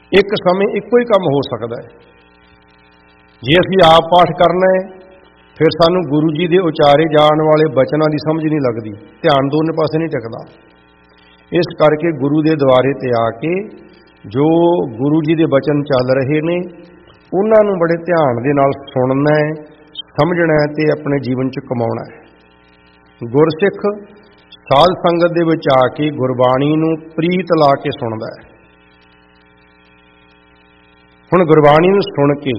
ਇੱਕ ਸਮੇਂ ਇੱਕੋ ਹੀ ਕੰਮ ਹੋ ਸਕਦਾ ਹੈ। ਜੇ ਅਸੀਂ ਆਪ ਪਾਠ ਕਰਨਾ ਹੈ ਫਿਰ ਸਾਨੂੰ ਗੁਰੂ ਜੀ ਦੇ ਉਚਾਰੇ ਜਾਣ ਵਾਲੇ ਬਚਨਾਂ ਦੀ ਸਮਝ ਨਹੀਂ ਲੱਗਦੀ, ਧਿਆਨ ਦੋਨੇ ਪਾਸੇ ਨਹੀਂ ਟਿਕਦਾ। ਇਸ ਕਰਕੇ ਗੁਰੂ ਦੇ ਦੁਆਰੇ ਤੇ ਆ ਕੇ ਜੋ ਗੁਰੂ ਜੀ ਦੇ ਬਚਨ ਚੱਲ ਰਹੇ ਨੇ ਉਹਨਾਂ ਨੂੰ ਬੜੇ ਧਿਆਨ ਦੇ ਨਾਲ ਸੁਣਨਾ ਹੈ, ਸਮਝਣਾ ਹੈ ਤੇ ਆਪਣੇ ਜੀਵਨ 'ਚ ਕਮਾਉਣਾ ਹੈ। ਗੁਰਸਿੱਖ ਸਾਧ ਸੰਗਤ ਦੇ ਵਿੱਚ ਆ ਕੇ ਗੁਰਬਾਣੀ ਨੂੰ ਪ੍ਰੀਤ ਲਾ ਕੇ ਸੁਣਦਾ ਹੈ। ਹੁਣ ਗੁਰਬਾਣੀ ਨੂੰ ਸੁਣ ਕੇ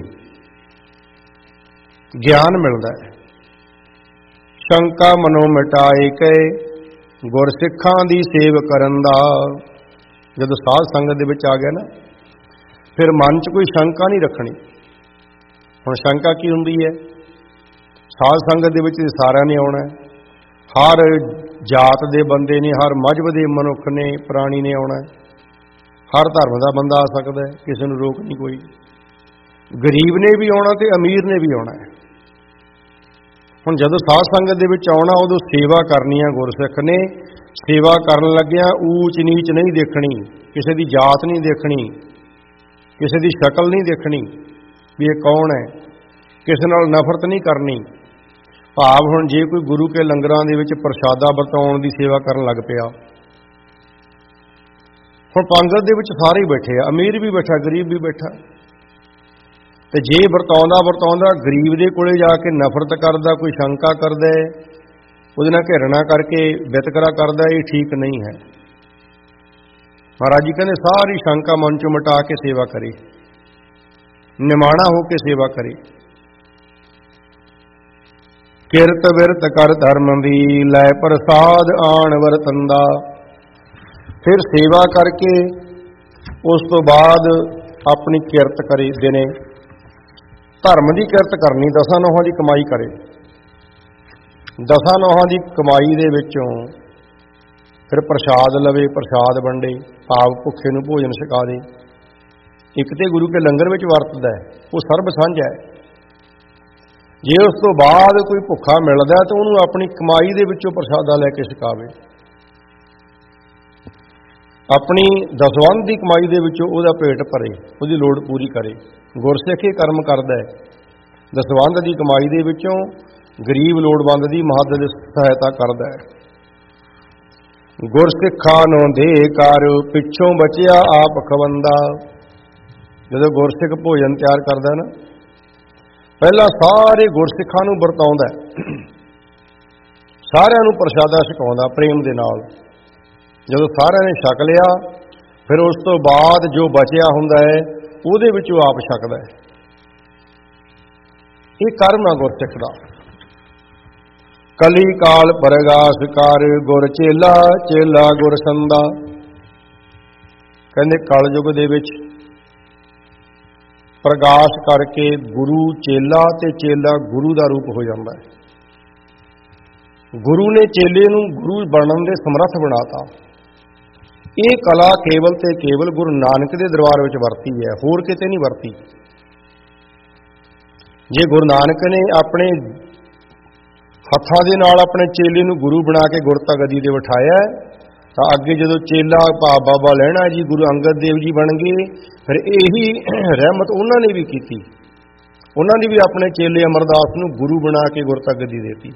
ਗਿਆਨ ਮਿਲਦਾ ਹੈ। ਸ਼ੰਕਾ ਮਨੋਂ ਮਿਟਾਏ ਕੈ ਗੁਰਸਿੱਖਾਂ ਦੀ ਸੇਵ ਕਰਨ ਦਾ। ਜਦੋਂ ਸਾਧ ਸੰਗਤ ਦੇ ਵਿੱਚ ਆ ਗਿਆ ਨਾ ਫਿਰ ਮਨ 'ਚ ਕੋਈ ਸ਼ੰਕਾ ਨਹੀਂ ਰੱਖਣੀ। ਹੁਣ ਸ਼ੰਕਾ ਕੀ ਹੁੰਦੀ ਹੈ? ਸਾਧ ਸੰਗਤ ਦੇ ਵਿੱਚ ਸਾਰਿਆਂ ਨੇ ਆਉਣਾ, ਹਰ ਜਾਤ ਦੇ ਬੰਦੇ ਨੇ, ਹਰ ਮਜ਼ਹਬ ਦੇ ਮਨੁੱਖ ਨੇ, ਪ੍ਰਾਣੀ ਨੇ ਆਉਣਾ, ਹਰ ਧਰਮ ਦਾ ਬੰਦਾ ਆ ਸਕਦਾ ਹੈ, ਕਿਸੇ ਨੂੰ ਰੋਕ ਨਹੀਂ ਕੋਈ। ਗਰੀਬ ਨੇ ਵੀ ਆਉਣਾ ਤੇ ਅਮੀਰ ਨੇ ਵੀ ਆਉਣਾ ਹੈ। ਹੁਣ ਜਦੋਂ ਸਾਧ ਸੰਗਤ ਦੇ ਵਿੱਚ ਆਉਣਾ ਉਦੋਂ ਸੇਵਾ ਕਰਨੀ ਆ। ਗੁਰਸਿੱਖ ਨੇ ਸੇਵਾ ਕਰਨ ਲੱਗਿਆਂ ਊਚ ਨੀਚ ਨਹੀਂ ਦੇਖਣੀ, ਕਿਸੇ ਦੀ ਜਾਤ ਨਹੀਂ ਦੇਖਣੀ, ਕਿਸੇ ਦੀ ਸ਼ਕਲ ਨਹੀਂ ਦੇਖਣੀ ਵੀ ਇਹ ਕੌਣ ਹੈ, ਕਿਸੇ ਨਾਲ ਨਫ਼ਰਤ ਨਹੀਂ ਕਰਨੀ। ਭਾਵ ਹੁਣ ਜੇ ਕੋਈ ਗੁਰੂ ਕੇ ਲੰਗਰਾਂ ਦੇ ਵਿੱਚ ਪ੍ਰਸ਼ਾਦਾ ਵਰਤਾਉਣ ਦੀ ਸੇਵਾ ਕਰਨ ਲੱਗ ਪਿਆ, ਹੁਣ ਪੰਗਤ ਦੇ ਵਿੱਚ ਸਾਰੇ ਹੀ ਬੈਠੇ ਆ, ਅਮੀਰ ਵੀ ਬੈਠਾ, ਗਰੀਬ ਵੀ ਬੈਠਾ, ਤੇ ਜੇ ਵਰਤਾਉਂਦਾ ਗਰੀਬ ਦੇ ਕੋਲੇ ਜਾ ਕੇ ਨਫ਼ਰਤ ਕਰਦਾ, ਕੋਈ ਸ਼ੰਕਾ ਕਰਦਾ, ਉਹਦੇ ਨਾਲ ਘਿਰਣਾ ਕਰਕੇ ਵਿਤਕਰਾ ਕਰਦਾ, ਇਹ ਠੀਕ ਨਹੀਂ ਹੈ। ਮਹਾਰਾਜ ਜੀ ਕਹਿੰਦੇ ਸਾਰੀ ਸ਼ੰਕਾ ਮਨ ਚੋਂ ਮਿਟਾ ਕੇ ਸੇਵਾ ਕਰੇ, ਨਿਮਾਣਾ ਹੋ ਕੇ ਸੇਵਾ ਕਰੇ। ਕਿਰਤ ਵਿਰਤ ਕਰ ਧਰਮ ਦੀ ਲੈ ਪ੍ਰਸਾਦ ਆਣ ਵਰਤੰਦਾ। ਫਿਰ ਸੇਵਾ ਕਰਕੇ ਉਸ ਤੋਂ ਬਾਅਦ ਆਪਣੀ ਕਿਰਤ ਕਰੇ, ਦਿਨੇ ਧਰਮ ਦੀ ਕਿਰਤ ਕਰਨੀ, ਦਸਾਂ ਨੌਹਾਂ ਦੀ ਕਮਾਈ ਕਰੇ। ਦਸਾਂ ਨੌਹਾਂ ਦੀ ਕਮਾਈ ਦੇ ਵਿੱਚੋਂ ਫਿਰ ਪ੍ਰਸ਼ਾਦ ਲਵੇ, ਪ੍ਰਸ਼ਾਦ ਵੰਡੇ, ਭਾਵ ਭੁੱਖੇ ਨੂੰ ਭੋਜਨ ਛਕਾ ਦੇ। ਇੱਕ ਤੇ ਗੁਰੂ ਕੇ ਲੰਗਰ ਵਿੱਚ ਵਰਤਦਾ ਉਹ ਸਰਬ ਸਾਂਝਾ ਹੈ। ਜੇ ਉਸ ਤੋਂ ਬਾਅਦ ਕੋਈ ਭੁੱਖਾ ਮਿਲਦਾ ਤਾਂ ਉਹਨੂੰ ਆਪਣੀ ਕਮਾਈ ਦੇ ਵਿੱਚੋਂ ਪ੍ਰਸ਼ਾਦਾ ਲੈ ਕੇ ਛਕਾਵੇ, ਆਪਣੀ ਦਸਵੰਧ ਦੀ ਕਮਾਈ ਦੇ ਵਿੱਚੋਂ ਉਹਦਾ ਪੇਟ ਭਰੇ, ਉਹਦੀ ਲੋੜ ਪੂਰੀ ਕਰੇ। ਗੁਰਸਿੱਖ ਇਹ ਕਰਮ ਕਰਦਾ ਹੈ, ਦਸਵੰਧ ਦੀ ਕਮਾਈ ਦੇ ਵਿੱਚੋਂ ਗਰੀਬ ਲੋੜਵੰਦ ਦੀ ਮਦਦ ਸਹਾਇਤਾ ਕਰਦਾ ਹੈ। ਗੁਰਸਿੱਖਾਂ ਨੂੰ ਦੇ ਕਰ ਪਿੱਛੋਂ ਬਚਿਆ ਆਪ ਖਵੰਦਾ। ਜਦੋਂ ਗੁਰਸਿੱਖ ਭੋਜਨ ਤਿਆਰ ਕਰਦਾ ਨਾ, ਪਹਿਲਾਂ ਸਾਰੇ ਗੁਰਸਿੱਖਾਂ ਨੂੰ ਵਰਤਾਉਂਦਾ, ਸਾਰਿਆਂ ਨੂੰ ਪ੍ਰਸ਼ਾਦਾ ਛਕਾਉਂਦਾ ਪ੍ਰੇਮ ਦੇ ਨਾਲ। ਜਦੋਂ ਸਾਰਿਆਂ ਨੇ ਛਕ ਲਿਆ ਫਿਰ ਉਸ ਤੋਂ ਬਾਅਦ ਜੋ ਬਚਿਆ ਹੁੰਦਾ ਹੈ ਉਹਦੇ ਵਿੱਚੋਂ ਆਪ ਛਕਦਾ ਹੈ। ਇਹ ਕਰਮ ਆ ਗੁਰਸਿੱਖ ਦਾ। ਕਲੀ ਕਾਲ ਪ੍ਰਗਾਸ ਕਰ ਗੁਰ ਚੇਲਾ, ਚੇਲਾ ਗੁਰ ਸੰਦਾ। ਕਹਿੰਦੇ ਕਲਯੁਗ ਦੇ ਵਿੱਚ ਪ੍ਰਗਾਸ ਕਰਕੇ ਗੁਰੂ ਚੇਲਾ ਤੇ ਚੇਲਾ ਗੁਰੂ ਦਾ ਰੂਪ ਹੋ ਜਾਂਦਾ ਹੈ। ਗੁਰੂ ਨੇ ਚੇਲੇ ਨੂੰ ਗੁਰੂ ਬਣਨ ਦੇ ਸਮਰੱਥ ਬਣਾਤਾ। ਇਹ ਕਲਾ ਕੇਵਲ ਤੇ ਕੇਵਲ ਗੁਰੂ ਨਾਨਕ ਦੇ ਦਰਬਾਰ ਵਿੱਚ ਵਰਤੀ ਹੈ, ਹੋਰ ਕਿਤੇ ਨਹੀਂ ਵਰਤੀ। ਜੇ ਗੁਰੂ ਨਾਨਕ ਨੇ ਆਪਣੇ ਹੱਥਾਂ ਦੇ ਨਾਲ ਆਪਣੇ ਚੇਲੇ ਨੂੰ ਗੁਰੂ ਬਣਾ ਕੇ ਗੁਰਤਾ ਗੱਦੀ ਤੇ ਬਿਠਾਇਆ, ਤਾਂ ਅੱਗੇ ਜਦੋਂ ਚੇਲਾ ਬਾਬਾ ਲੈਣਾ ਜੀ ਗੁਰੂ ਅੰਗਦ ਦੇਵ ਜੀ ਬਣ ਗਏ, ਫਿਰ ਇਹੀ ਰਹਿਮਤ ਉਹਨਾਂ ਨੇ ਵੀ ਕੀਤੀ। ਉਹਨਾਂ ਨੇ ਵੀ ਆਪਣੇ ਚੇਲੇ ਅਮਰਦਾਸ ਨੂੰ ਗੁਰੂ ਬਣਾ ਕੇ ਗੁਰਤਾ ਗੱਦੀ ਦੇਤੀ।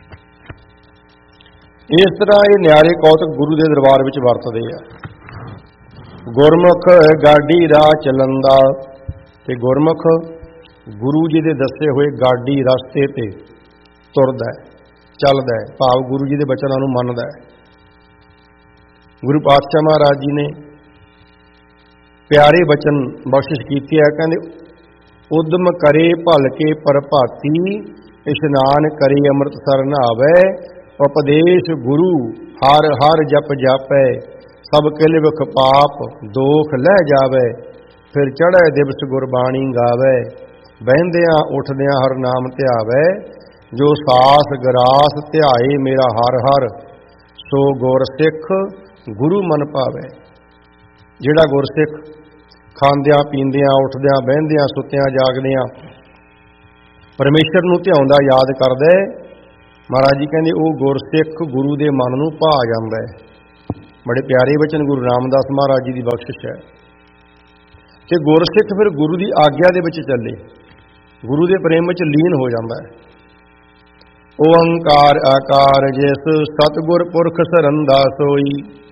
ਇਸ ਤਰ੍ਹਾਂ ਇਹ ਨਿਆਰੇ ਕੌਤਕ ਗੁਰੂ ਦੇ ਦਰਬਾਰ ਵਿੱਚ ਵਰਤਦੇ ਆ। ਗੁਰਮੁਖ ਗਾਡੀ ਰਾਹ ਚੱਲੰਦਾ। ਤੇ ਗੁਰਮੁਖ ਗੁਰੂ ਜੀ ਦੇ ਦੱਸੇ ਹੋਏ ਗਾਡੀ ਰਸਤੇ ਤੇ ਤੁਰਦਾ, ਚੱਲਦਾ, ਭਾਵ ਗੁਰੂ ਜੀ ਦੇ ਬਚਨਾਂ ਨੂੰ ਮੰਨਦਾ ਹੈ। ਗੁਰੂ ਪਾਤਸ਼ਾਹ ਮਹਾਰਾਜ ਜੀ ਨੇ ਪਿਆਰੇ ਬਚਨ ਬਖਸ਼ਿਸ਼ ਕੀਤੇ ਆ। ਕਹਿੰਦੇ ਉਦਮ ਕਰੇ ਭਲ ਕੇ ਪ੍ਰਭਾਤੀ, ਇਸ਼ਨਾਨ ਕਰੇ ਅੰਮ੍ਰਿਤਸਰ ਨਹਾਵੈ, ਉਪਦੇਸ਼ ਗੁਰੂ ਹਰ ਹਰ ਜਪ ਜਾਪੈ, ਸਭ ਕਿਲ ਵਿਖ ਪਾਪ ਦੋਖ ਲਹਿ ਜਾਵੈ, ਫਿਰ ਚੜ੍ਹੈ ਦਿਵਸ ਗੁਰਬਾਣੀ ਗਾਵੈ, ਬਹਿੰਦਿਆਂ ਉੱਠਦਿਆਂ ਹਰ ਨਾਮ ਧਿਆਵੈ, ਜੋ ਸਾਸ ਗਰਾਸ ਧਿਆਏ ਮੇਰਾ ਹਰ ਹਰ, ਸੋ ਗੁਰਸਿੱਖ ਗੁਰੂ ਮਨ ਭਾਵੈ। ਜਿਹੜਾ ਗੁਰਸਿੱਖ ਖਾਂਦਿਆਂ ਪੀਂਦਿਆਂ ਉੱਠਦਿਆਂ ਬਹਿੰਦਿਆਂ ਸੁੱਤਿਆਂ ਜਾਗਦਿਆਂ ਪਰਮੇਸ਼ਰ ਨੂੰ ਧਿਆਉਂਦਾ ਯਾਦ ਕਰਦਾ, ਮਹਾਰਾਜ ਜੀ ਕਹਿੰਦੇ ਉਹ ਗੁਰਸਿੱਖ ਗੁਰੂ ਦੇ ਮਨ ਨੂੰ ਭਾ ਜਾਂਦਾ ਹੈ। ਬੜੇ ਪਿਆਰੇ ਵਚਨ ਗੁਰੂ ਰਾਮਦਾਸ ਮਹਾਰਾਜ ਜੀ ਦੀ ਬਖਸ਼ਿਸ਼ ਹੈ। ਤੇ ਗੁਰਸਿੱਖ ਫਿਰ ਗੁਰੂ ਦੀ ਆਗਿਆ ਦੇ ਵਿੱਚ ਚੱਲੇ, ਗੁਰੂ ਦੇ ਪ੍ਰੇਮ ਵਿੱਚ ਲੀਨ ਹੋ ਜਾਂਦਾ ਹੈ। ਓੰਕਾਰ ਆਕਾਰ ਜਿਸ ਸਤਿਗੁਰ ਪੁਰਖ ਸਰੰਦਾ ਸੋਈ।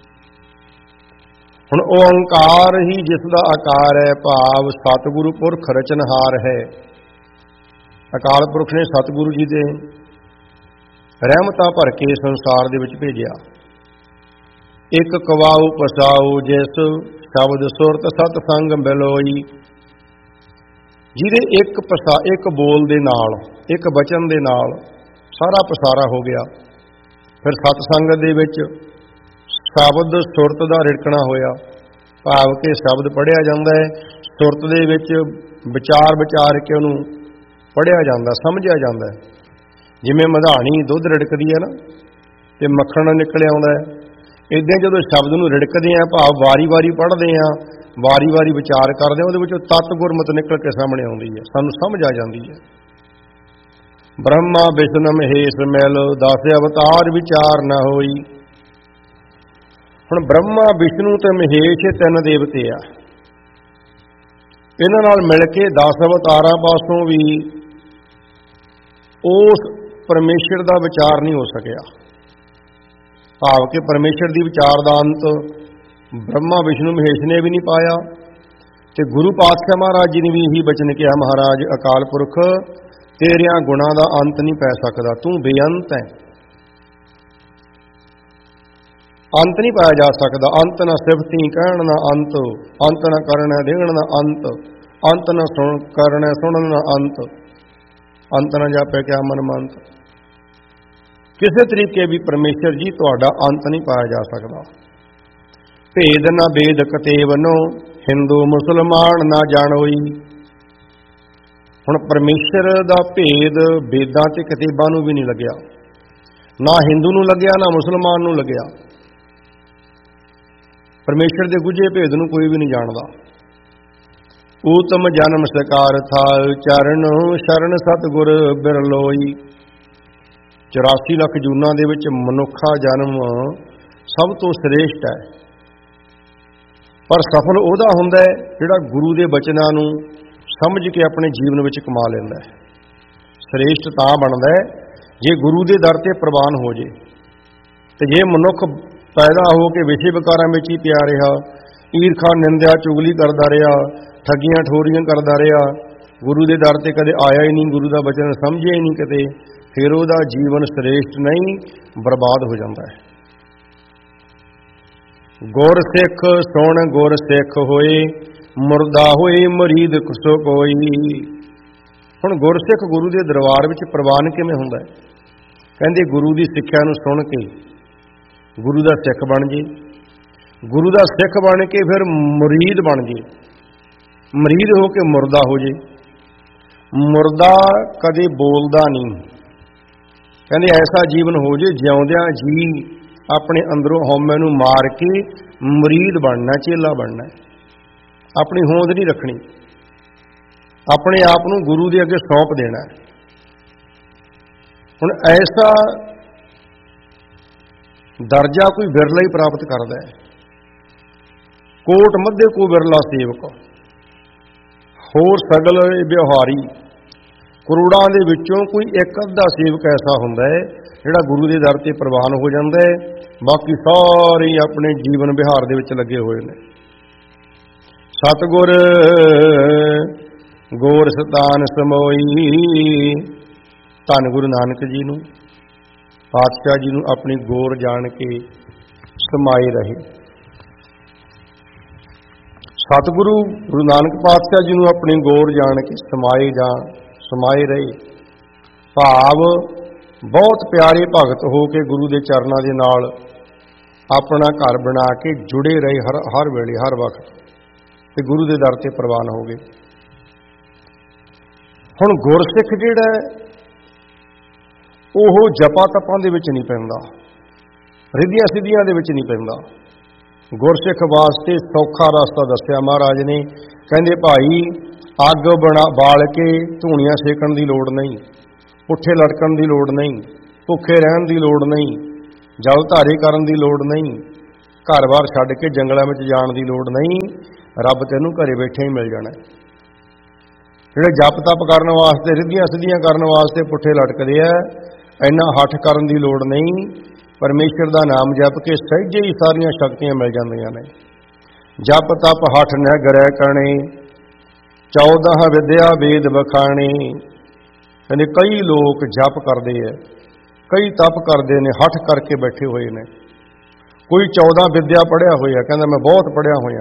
ਹੁਣ ਓੰਕਾਰ ਹੀ ਜਿਸ ਦਾ ਆਕਾਰ ਹੈ, ਭਾਵ ਸਤਿਗੁਰੂ ਪੁਰਖ ਰਚਨਹਾਰ ਹੈ। ਅਕਾਲ ਪੁਰਖ ਨੇ ਸਤਿਗੁਰੂ ਜੀ ਦੇ ਰਹਿਮਤਾਂ ਭਰ ਕੇ ਸੰਸਾਰ ਦੇ ਵਿੱਚ ਭੇਜਿਆ। ਇੱਕ ਕਵਾਉ ਪਸਾਉ ਜਿਸ ਸ਼ਬਦ ਸੁਰਤ ਸਤ ਸੰਗ ਮਿਲੋਈ। ਜਿਹਦੇ ਇੱਕ ਬੋਲ ਦੇ ਨਾਲ, ਇੱਕ ਬਚਨ ਦੇ ਨਾਲ ਸਾਰਾ ਪਸਾਰਾ ਹੋ ਗਿਆ। ਫਿਰ ਸਤ ਸੰਗਤ ਦੇ ਵਿੱਚ ਸ਼ਬਦ ਸੁਰਤ ਦਾ ਰਿੜਕਣਾ ਹੋਇਆ, ਭਾਵ ਕਿ ਸ਼ਬਦ ਪੜ੍ਹਿਆ ਜਾਂਦਾ ਹੈ, ਸੁਰਤ ਦੇ ਵਿੱਚ ਵਿਚਾਰ ਕੇ ਉਹਨੂੰ ਪੜ੍ਹਿਆ ਜਾਂਦਾ, ਸਮਝਿਆ ਜਾਂਦਾ ਹੈ। ਜਿਵੇਂ ਮਧਾਣੀ ਦੁੱਧ ਰਿੜਕਦੀ ਹੈ ਨਾ ਤੇ ਮੱਖਣ ਨਿਕਲ ਆਉਂਦਾ ਹੈ, ਇੱਦਾਂ ਜਦੋਂ ਸ਼ਬਦ ਨੂੰ ਰਿੜਕਦੇ ਆ, ਭਾਵ ਵਾਰੀ-ਵਾਰੀ ਪੜ੍ਹਦੇ ਆ, ਵਾਰੀ-ਵਾਰੀ ਵਿਚਾਰ ਕਰਦੇ ਆ, ਉਹਦੇ ਵਿੱਚੋਂ ਤਤ ਗੁਰਮਤਿ ਨਿਕਲ ਕੇ ਸਾਹਮਣੇ ਆਉਂਦੀ ਹੈ, ਸਾਨੂੰ ਸਮਝ ਆ ਜਾਂਦੀ ਹੈ। ਬ੍ਰਹਮਾ ਵਿਸ਼ਨੂੰ ਮਹੇਸ਼ ਮਿਲ 10 ਅਵਤਾਰ ਵਿਚਾਰ ਨਾ ਹੋਈ। ਹੁਣ ਬ੍ਰਹਮਾ ਵਿਸ਼ਨੂੰ ਤੇ ਮਹੇਸ਼ ਤਿੰਨ ਦੇਵਤੇ ਆ, ਇਹਨਾਂ ਨਾਲ ਮਿਲ ਕੇ 10 ਅਵਤਾਰਾਂ ਪਾਸੋਂ ਵੀ ਉਸ ਪਰਮੇਸ਼ਰ ਦਾ ਵਿਚਾਰ ਨਹੀਂ ਹੋ ਸਕਿਆ, ਭਾਵ ਕਿ ਪਰਮੇਸ਼ਰ ਦੀ ਵਿਚਾਰ ਦਾ ਅੰਤ ਬ੍ਰਹਮਾ ਵਿਸ਼ਨੂੰ ਮਹੇਸ਼ ਨੇ ਵੀ ਨਹੀਂ ਪਾਇਆ। ਤੇ ਗੁਰੂ ਪਾਤਸ਼ਾਹ ਮਹਾਰਾਜ ਜੀ ਨੇ ਵੀ ਇਹੀ ਬਚਨ ਕਿਹਾ, ਮਹਾਰਾਜ ਅਕਾਲ ਪੁਰਖ ਤੇਰਿਆਂ ਗੁਣਾਂ ਦਾ ਅੰਤ ਨਹੀਂ ਪੈ ਸਕਦਾ, ਤੂੰ ਬੇਅੰਤ ਹੈ, ਅੰਤ ਨਹੀਂ ਪਾਇਆ ਜਾ ਸਕਦਾ। ਅੰਤ ਨਾ ਸਿਫਤੀ ਕਹਿਣ ਨਾ ਅੰਤ, ਅੰਤ ਨਾ ਕਰਨਾ ਦੇਣ ਨਾ ਅੰਤ, ਅੰਤ ਨਾ ਕਰਨਾ ਸੁਣਨ ਨਾ ਅੰਤ, ਅੰਤ ਨਾ ਜਾਪੇ ਕਿਆ ਮਨ ਮੰਤ। ਕਿਸੇ ਤਰੀਕੇ ਵੀ ਪਰਮੇਸ਼ਰ ਜੀ ਤੁਹਾਡਾ ਅੰਤ ਨਹੀਂ ਪਾਇਆ ਜਾ ਸਕਦਾ। ਭੇਦ ਨਾ ਬੇਦ ਕਤੇਵਨੋ ਹਿੰਦੂ ਮੁਸਲਮਾਨ ਨਾ ਜਾਣੋਈ। ਹੁਣ ਪਰਮੇਸ਼ਰ ਦਾ ਭੇਦ ਵੇਦਾਂ ਤੇ ਕਿਤਾਬਾਂ ਨੂੰ ਵੀ ਨਹੀਂ ਲੱਗਿਆ, ਨਾ ਹਿੰਦੂ ਨੂੰ ਲੱਗਿਆ, ਨਾ ਮੁਸਲਮਾਨ ਨੂੰ ਲੱਗਿਆ। ਪਰਮੇਸ਼ਰ ਦੇ ਗੁੱਝੇ ਭੇਦ ਨੂੰ ਕੋਈ ਵੀ ਨਹੀਂ ਜਾਣਦਾ। ਊਤਮ ਜਨਮ ਸਕਾਰ ਥਾਲ ਚਰਨ ਸ਼ਰਨ ਸਤਿਗੁਰ ਬਿਰਲੋਈ। 84 ਲੱਖ ਜੂਨਾਂ ਦੇ ਵਿੱਚ ਮਨੁੱਖਾ ਜਨਮ ਸਭ ਤੋਂ ਸ੍ਰੇਸ਼ਟ ਹੈ, ਪਰ ਸਫਲ ਉਹਦਾ ਹੁੰਦਾ ਹੈ ਜਿਹੜਾ ਗੁਰੂ ਦੇ ਬਚਨਾਂ ਨੂੰ ਸਮਝ ਕੇ ਆਪਣੇ ਜੀਵਨ ਵਿੱਚ ਕਮਾ ਲੈਂਦਾ ਹੈ। ਸ੍ਰੇਸ਼ਟ ਤਾਂ ਬਣਦਾ ਹੈ ਜੇ ਗੁਰੂ ਦੇ ਦਰ ਤੇ ਪ੍ਰਵਾਨ ਹੋ ਜੇ। ਤੇ ਜੇ ਮਨੁੱਖ ਪੈਦਾ ਹੋ ਕੇ ਵਿਸ਼ੇ ਵਿਕਾਰਾਂ ਵਿੱਚ ਹੀ ਪਿਆ ਰਿਹਾ, ਈਰਖਾ ਨਿੰਦਿਆ ਚੁਗਲੀ ਕਰਦਾ ਰਿਹਾ, ਠੱਗੀਆਂ ਠੋਰੀਆਂ ਕਰਦਾ ਰਿਹਾ, ਗੁਰੂ ਦੇ ਦਰ ਤੇ ਕਦੇ ਆਇਆ ਹੀ ਨਹੀਂ, ਗੁਰੂ ਦਾ ਬਚਨ ਸਮਝਿਆ ਹੀ ਨਹੀਂ ਕਦੇ, ਫਿਰ ਉਹਦਾ ਜੀਵਨ ਸ੍ਰੇਸ਼ਟ ਨਹੀਂ, ਬਰਬਾਦ ਹੋ ਜਾਂਦਾ ਹੈ। ਗੁਰ ਸਿੱਖ ਸੁਣ ਗੁਰ ਸਿੱਖ ਹੋਏ, ਮੁਰਦਾ ਹੋਏ ਮੁਰੀਦ ਸੋ ਕੋਈ। ਹੁਣ ਗੁਰਸਿੱਖ ਗੁਰੂ ਦੇ ਦਰਬਾਰ ਵਿੱਚ ਪ੍ਰਵਾਨ ਕਿਵੇਂ ਹੁੰਦਾ ਹੈ? ਕਹਿੰਦੇ ਗੁਰੂ ਦੀ ਸਿੱਖਿਆ ਨੂੰ ਸੁਣ ਕੇ ਗੁਰੂ ਦਾ ਸਿੱਖ ਬਣ ਜੇ, ਗੁਰੂ ਦਾ ਸਿੱਖ ਬਣ ਕੇ ਫਿਰ ਮੁਰੀਦ ਬਣ ਜੇ, ਮੁਰੀਦ ਹੋ ਕੇ ਮੁਰਦਾ ਹੋ ਜੇ। ਮੁਰਦਾ ਕਦੇ ਬੋਲਦਾ ਨਹੀਂ, ਕਹਿੰਦੇ ਐਸਾ ਜੀਵਨ ਹੋ ਜੇ ਜਿਉਂਦਿਆਂ ਜੀ ਆਪਣੇ ਅੰਦਰੋਂ ਹਉਮੈ ਨੂੰ ਮਾਰ ਕੇ ਮੁਰੀਦ ਬਣਨਾ, ਚੇਲਾ ਬਣਨਾ, ਆਪਣੀ ਹੋਂਦ ਨਹੀਂ ਰੱਖਣੀ, ਆਪਣੇ ਆਪ ਨੂੰ ਗੁਰੂ ਦੇ ਅੱਗੇ ਸੌਂਪ ਦੇਣਾ। ਹੁਣ ਐਸਾ ਦਰਜਾ ਕੋਈ ਵਿਰਲਾ ਹੀ ਪ੍ਰਾਪਤ ਕਰਦਾ ਹੈ। ਕੋਟ ਮੱਧੇ ਕੋ ਵਿਰਲਾ ਸੇਵਕ, ਹੋਰ ਸਗਲ ਵਿਵਹਾਰੀ। ਕਰੋੜਾਂ ਦੇ ਵਿੱਚੋਂ ਕੋਈ ਇੱਕ ਅੱਧਾ ਸੇਵਕ ਐਸਾ ਹੁੰਦਾ ਹੈ ਜਿਹੜਾ ਗੁਰੂ ਦੇ ਦਰ ਤੇ ਪ੍ਰਵਾਨ ਹੋ ਜਾਂਦਾ ਹੈ, ਬਾਕੀ ਸਾਰੇ ਆਪਣੇ ਜੀਵਨ ਵਿਹਾਰ ਦੇ ਵਿੱਚ ਲੱਗੇ ਹੋਏ ਨੇ। ਸਤਿਗੁਰ ਗੋਰ ਸਤਾਨ ਸਮੋਈ। ਧੰਨ ਗੁਰੂ ਨਾਨਕ ਜੀ ਨੂੰ, ਪਾਤਸ਼ਾਹ ਜੀ ਨੂੰ ਆਪਣੀ ਗੋਰ ਜਾਣ ਕੇ ਸਮਾਏ ਰਹੇ। ਸਤਿਗੁਰੂ ਗੁਰੂ ਨਾਨਕ ਪਾਤਸ਼ਾਹ ਜੀ ਨੂੰ ਆਪਣੀ ਗੋਰ ਜਾਣ ਕੇ ਸਮਾਏ ਰਹੇ, ਭਾਵ ਬਹੁਤ ਪਿਆਰੇ ਭਗਤ ਹੋ ਕੇ ਗੁਰੂ ਦੇ ਚਰਨਾਂ ਦੇ ਨਾਲ ਆਪਣਾ ਘਰ ਬਣਾ ਕੇ ਜੁੜੇ ਰਹੇ ਹਰ ਵੇਲੇ ਹਰ ਵਕਤ, ਤੇ ਗੁਰੂ ਦੇ ਦਰ ਤੇ ਪ੍ਰਵਾਨ ਹੋ ਗਏ। ਹੁਣ ਗੁਰਸਿੱਖ ਜਿਹੜਾ ਉਹ ਜਪਾ ਤਪਾਂ ਦੇ ਵਿੱਚ ਨਹੀਂ ਪੈਂਦਾ, ਰਿੱਧੀਆਂ ਸਿੱਧੀਆਂ ਦੇ ਵਿੱਚ ਨਹੀਂ ਪੈਂਦਾ। ਗੁਰਸਿੱਖ ਵਾਸਤੇ ਸੌਖਾ ਰਸਤਾ ਦੱਸਿਆ ਮਹਾਰਾਜ ਨੇ। ਕਹਿੰਦੇ ਭਾਈ ਅੱਗ ਬਾਲ ਕੇ ਧੂਣੀਆਂ ਸੇਕਣ ਦੀ ਲੋੜ ਨਹੀਂ, ਪੁੱਠੇ ਲਟਕਣ ਦੀ ਲੋੜ ਨਹੀਂ, ਭੁੱਖੇ ਰਹਿਣ ਦੀ ਲੋੜ ਨਹੀਂ, ਜਲ ਧਾਰੇ ਕਰਨ ਦੀ ਲੋੜ ਨਹੀਂ, ਘਰ-ਬਾਰ ਛੱਡ ਕੇ ਜੰਗਲਾਂ ਵਿੱਚ ਜਾਣ ਦੀ ਲੋੜ ਨਹੀਂ। ਰੱਬ ਤੈਨੂੰ ਘਰੇ ਬੈਠੇ ਹੀ ਮਿਲ ਜਾਣਾ। ਜਿਹੜੇ ਜਪ ਤਪ ਕਰਨ ਵਾਸਤੇ, ਰਿੱਧੀਆਂ ਸਿੱਧੀਆਂ ਕਰਨ ਵਾਸਤੇ ਪੁੱਠੇ ਲਟਕਦੇ ਆ, ਇੰਨਾ ਹੱਠ ਕਰਨ ਦੀ ਲੋੜ ਨਹੀਂ। ਪਰਮੇਸ਼ਰ ਦਾ ਨਾਮ ਜਪ ਕੇ ਸਹਿਜੇ ਹੀ ਸਾਰੀਆਂ ਸ਼ਕਤੀਆਂ ਮਿਲ ਜਾਂਦੀਆਂ ਨੇ। ਜਪ ਤਪ ਹੱਠ ਨਹਿ ਗਰੈ ਕਣੇ, 14 ਵਿਦਿਆ ਵੇਦ ਬਖਾਣੇ। ਕਹਿੰਦੇ ਕਈ ਲੋਕ ਜਪ ਕਰਦੇ ਆ, ਕਈ ਤਪ ਕਰਦੇ ਨੇ, ਹੱਠ ਕਰਕੇ ਬੈਠੇ ਹੋਏ ਨੇ। ਕੋਈ 14 ਵਿਦਿਆ ਪੜ੍ਹਿਆ ਹੋਇਆ, ਕਹਿੰਦਾ ਮੈਂ ਬਹੁਤ ਪੜ੍ਹਿਆ ਹੋਇਆ,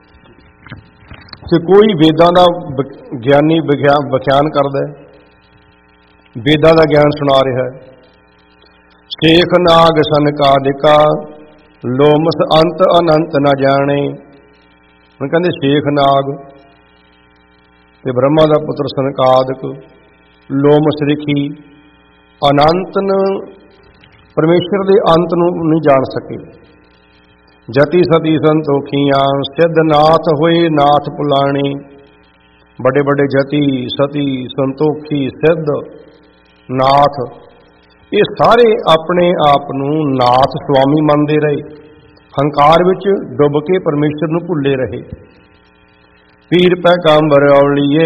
ਤੇ ਕੋਈ ਵੇਦਾਂ ਦਾ ਗਿਆਨੀ ਵਿਖਿਆਨ ਕਰਦਾ, ਵੇਦਾਂ ਦਾ ਗਿਆਨ ਸੁਣਾ ਰਿਹਾ। ਸ਼ੇਖ ਨਾਗ ਸਨਕਾਦਿਕਾ, ਲੋਮਸ ਅੰਤ ਅਨੰਤ ਨਾ ਜਾਣੇ। ਹੁਣ ਕਹਿੰਦੇ ਸ਼ੇਖ ਨਾਗ ਤੇ ਬ੍ਰਹਮਾ ਦਾ ਪੁੱਤਰ ਸਨਕਾਦਿਕ, ਲੋਮਸ ਰਿਖੀ, ਅਨੰਤ ਨੂੰ, ਪਰਮੇਸ਼ਰ ਦੇ ਅੰਤ ਨੂੰ ਨਹੀਂ ਜਾਣ ਸਕੇ। ਜਤੀ ਸਤੀ ਸੰਤੋਖੀਆਂ, ਸਿੱਧ ਨਾਥ ਹੋਏ ਨਾਥ ਪੁਲਾਣੇ। ਵੱਡੇ ਵੱਡੇ ਜਤੀ, ਸਤੀ, ਸੰਤੋਖੀ, ਸਿੱਧ, ਨਾਥ, ਇਹ ਸਾਰੇ ਆਪਣੇ ਆਪ ਨੂੰ ਨਾਥ ਸੁਆਮੀ ਮੰਨਦੇ ਰਹੇ। ਹੰਕਾਰ ਵਿੱਚ ਡੁੱਬ ਕੇ ਪਰਮੇਸ਼ਰ ਨੂੰ ਭੁੱਲੇ ਰਹੇ। ਪੀਰ ਪੈਗੰਬਰ ਔਲੀਏ,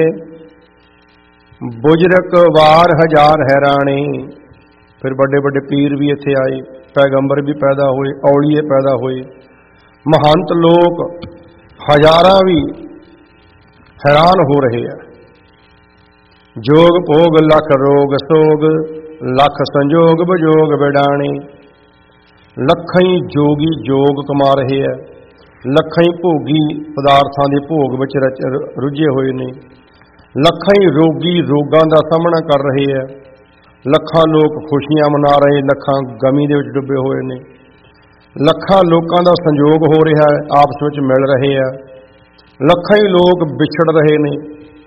ਬੁਜ਼ਰਕ ਵਾਰ ਹਜ਼ਾਰ ਹੈਰਾਣੇ। ਫਿਰ ਵੱਡੇ ਵੱਡੇ ਪੀਰ ਵੀ ਇੱਥੇ ਆਏ, ਪੈਗੰਬਰ ਵੀ ਪੈਦਾ ਹੋਏ, ਔਲੀਏ ਪੈਦਾ ਹੋਏ, ਮਹੰਤ ਲੋਕ ਹਜ਼ਾਰਾਂ ਵੀ ਹੈਰਾਨ ਹੋ ਰਹੇ ਆ। ਜੋਗ ਭੋਗ ਲੱਖ ਰੋਗ ਸੋਗ, ਲੱਖ ਸੰਜੋਗ ਵਿਜੋਗ ਵਿਡਾਣੇ। ਲੱਖਾਂ ਹੀ ਜੋਗੀ ਜੋਗ ਕਮਾ ਰਹੇ ਆ, ਲੱਖਾਂ ਹੀ ਭੋਗੀ ਪਦਾਰਥਾਂ ਦੇ ਭੋਗ ਵਿੱਚ ਰੁੱਝੇ ਹੋਏ ਨੇ, ਲੱਖਾਂ ਹੀ ਰੋਗੀ ਰੋਗਾਂ ਦਾ ਸਾਹਮਣਾ ਕਰ ਰਹੇ ਆ, ਲੱਖਾਂ ਲੋਕ ਖੁਸ਼ੀਆਂ ਮਨਾ ਰਹੇ, ਲੱਖਾਂ ਗਮੀ ਦੇ ਵਿੱਚ ਡੁੱਬੇ ਹੋਏ ਨੇ, ਲੱਖਾਂ ਲੋਕਾਂ ਦਾ ਸੰਯੋਗ ਹੋ ਰਿਹਾ ਹੈ, ਆਪਸ ਵਿੱਚ ਮਿਲ ਰਹੇ ਆ, ਲੱਖਾਂ ਹੀ ਲੋਕ ਵਿਛੜ ਰਹੇ ਨੇ,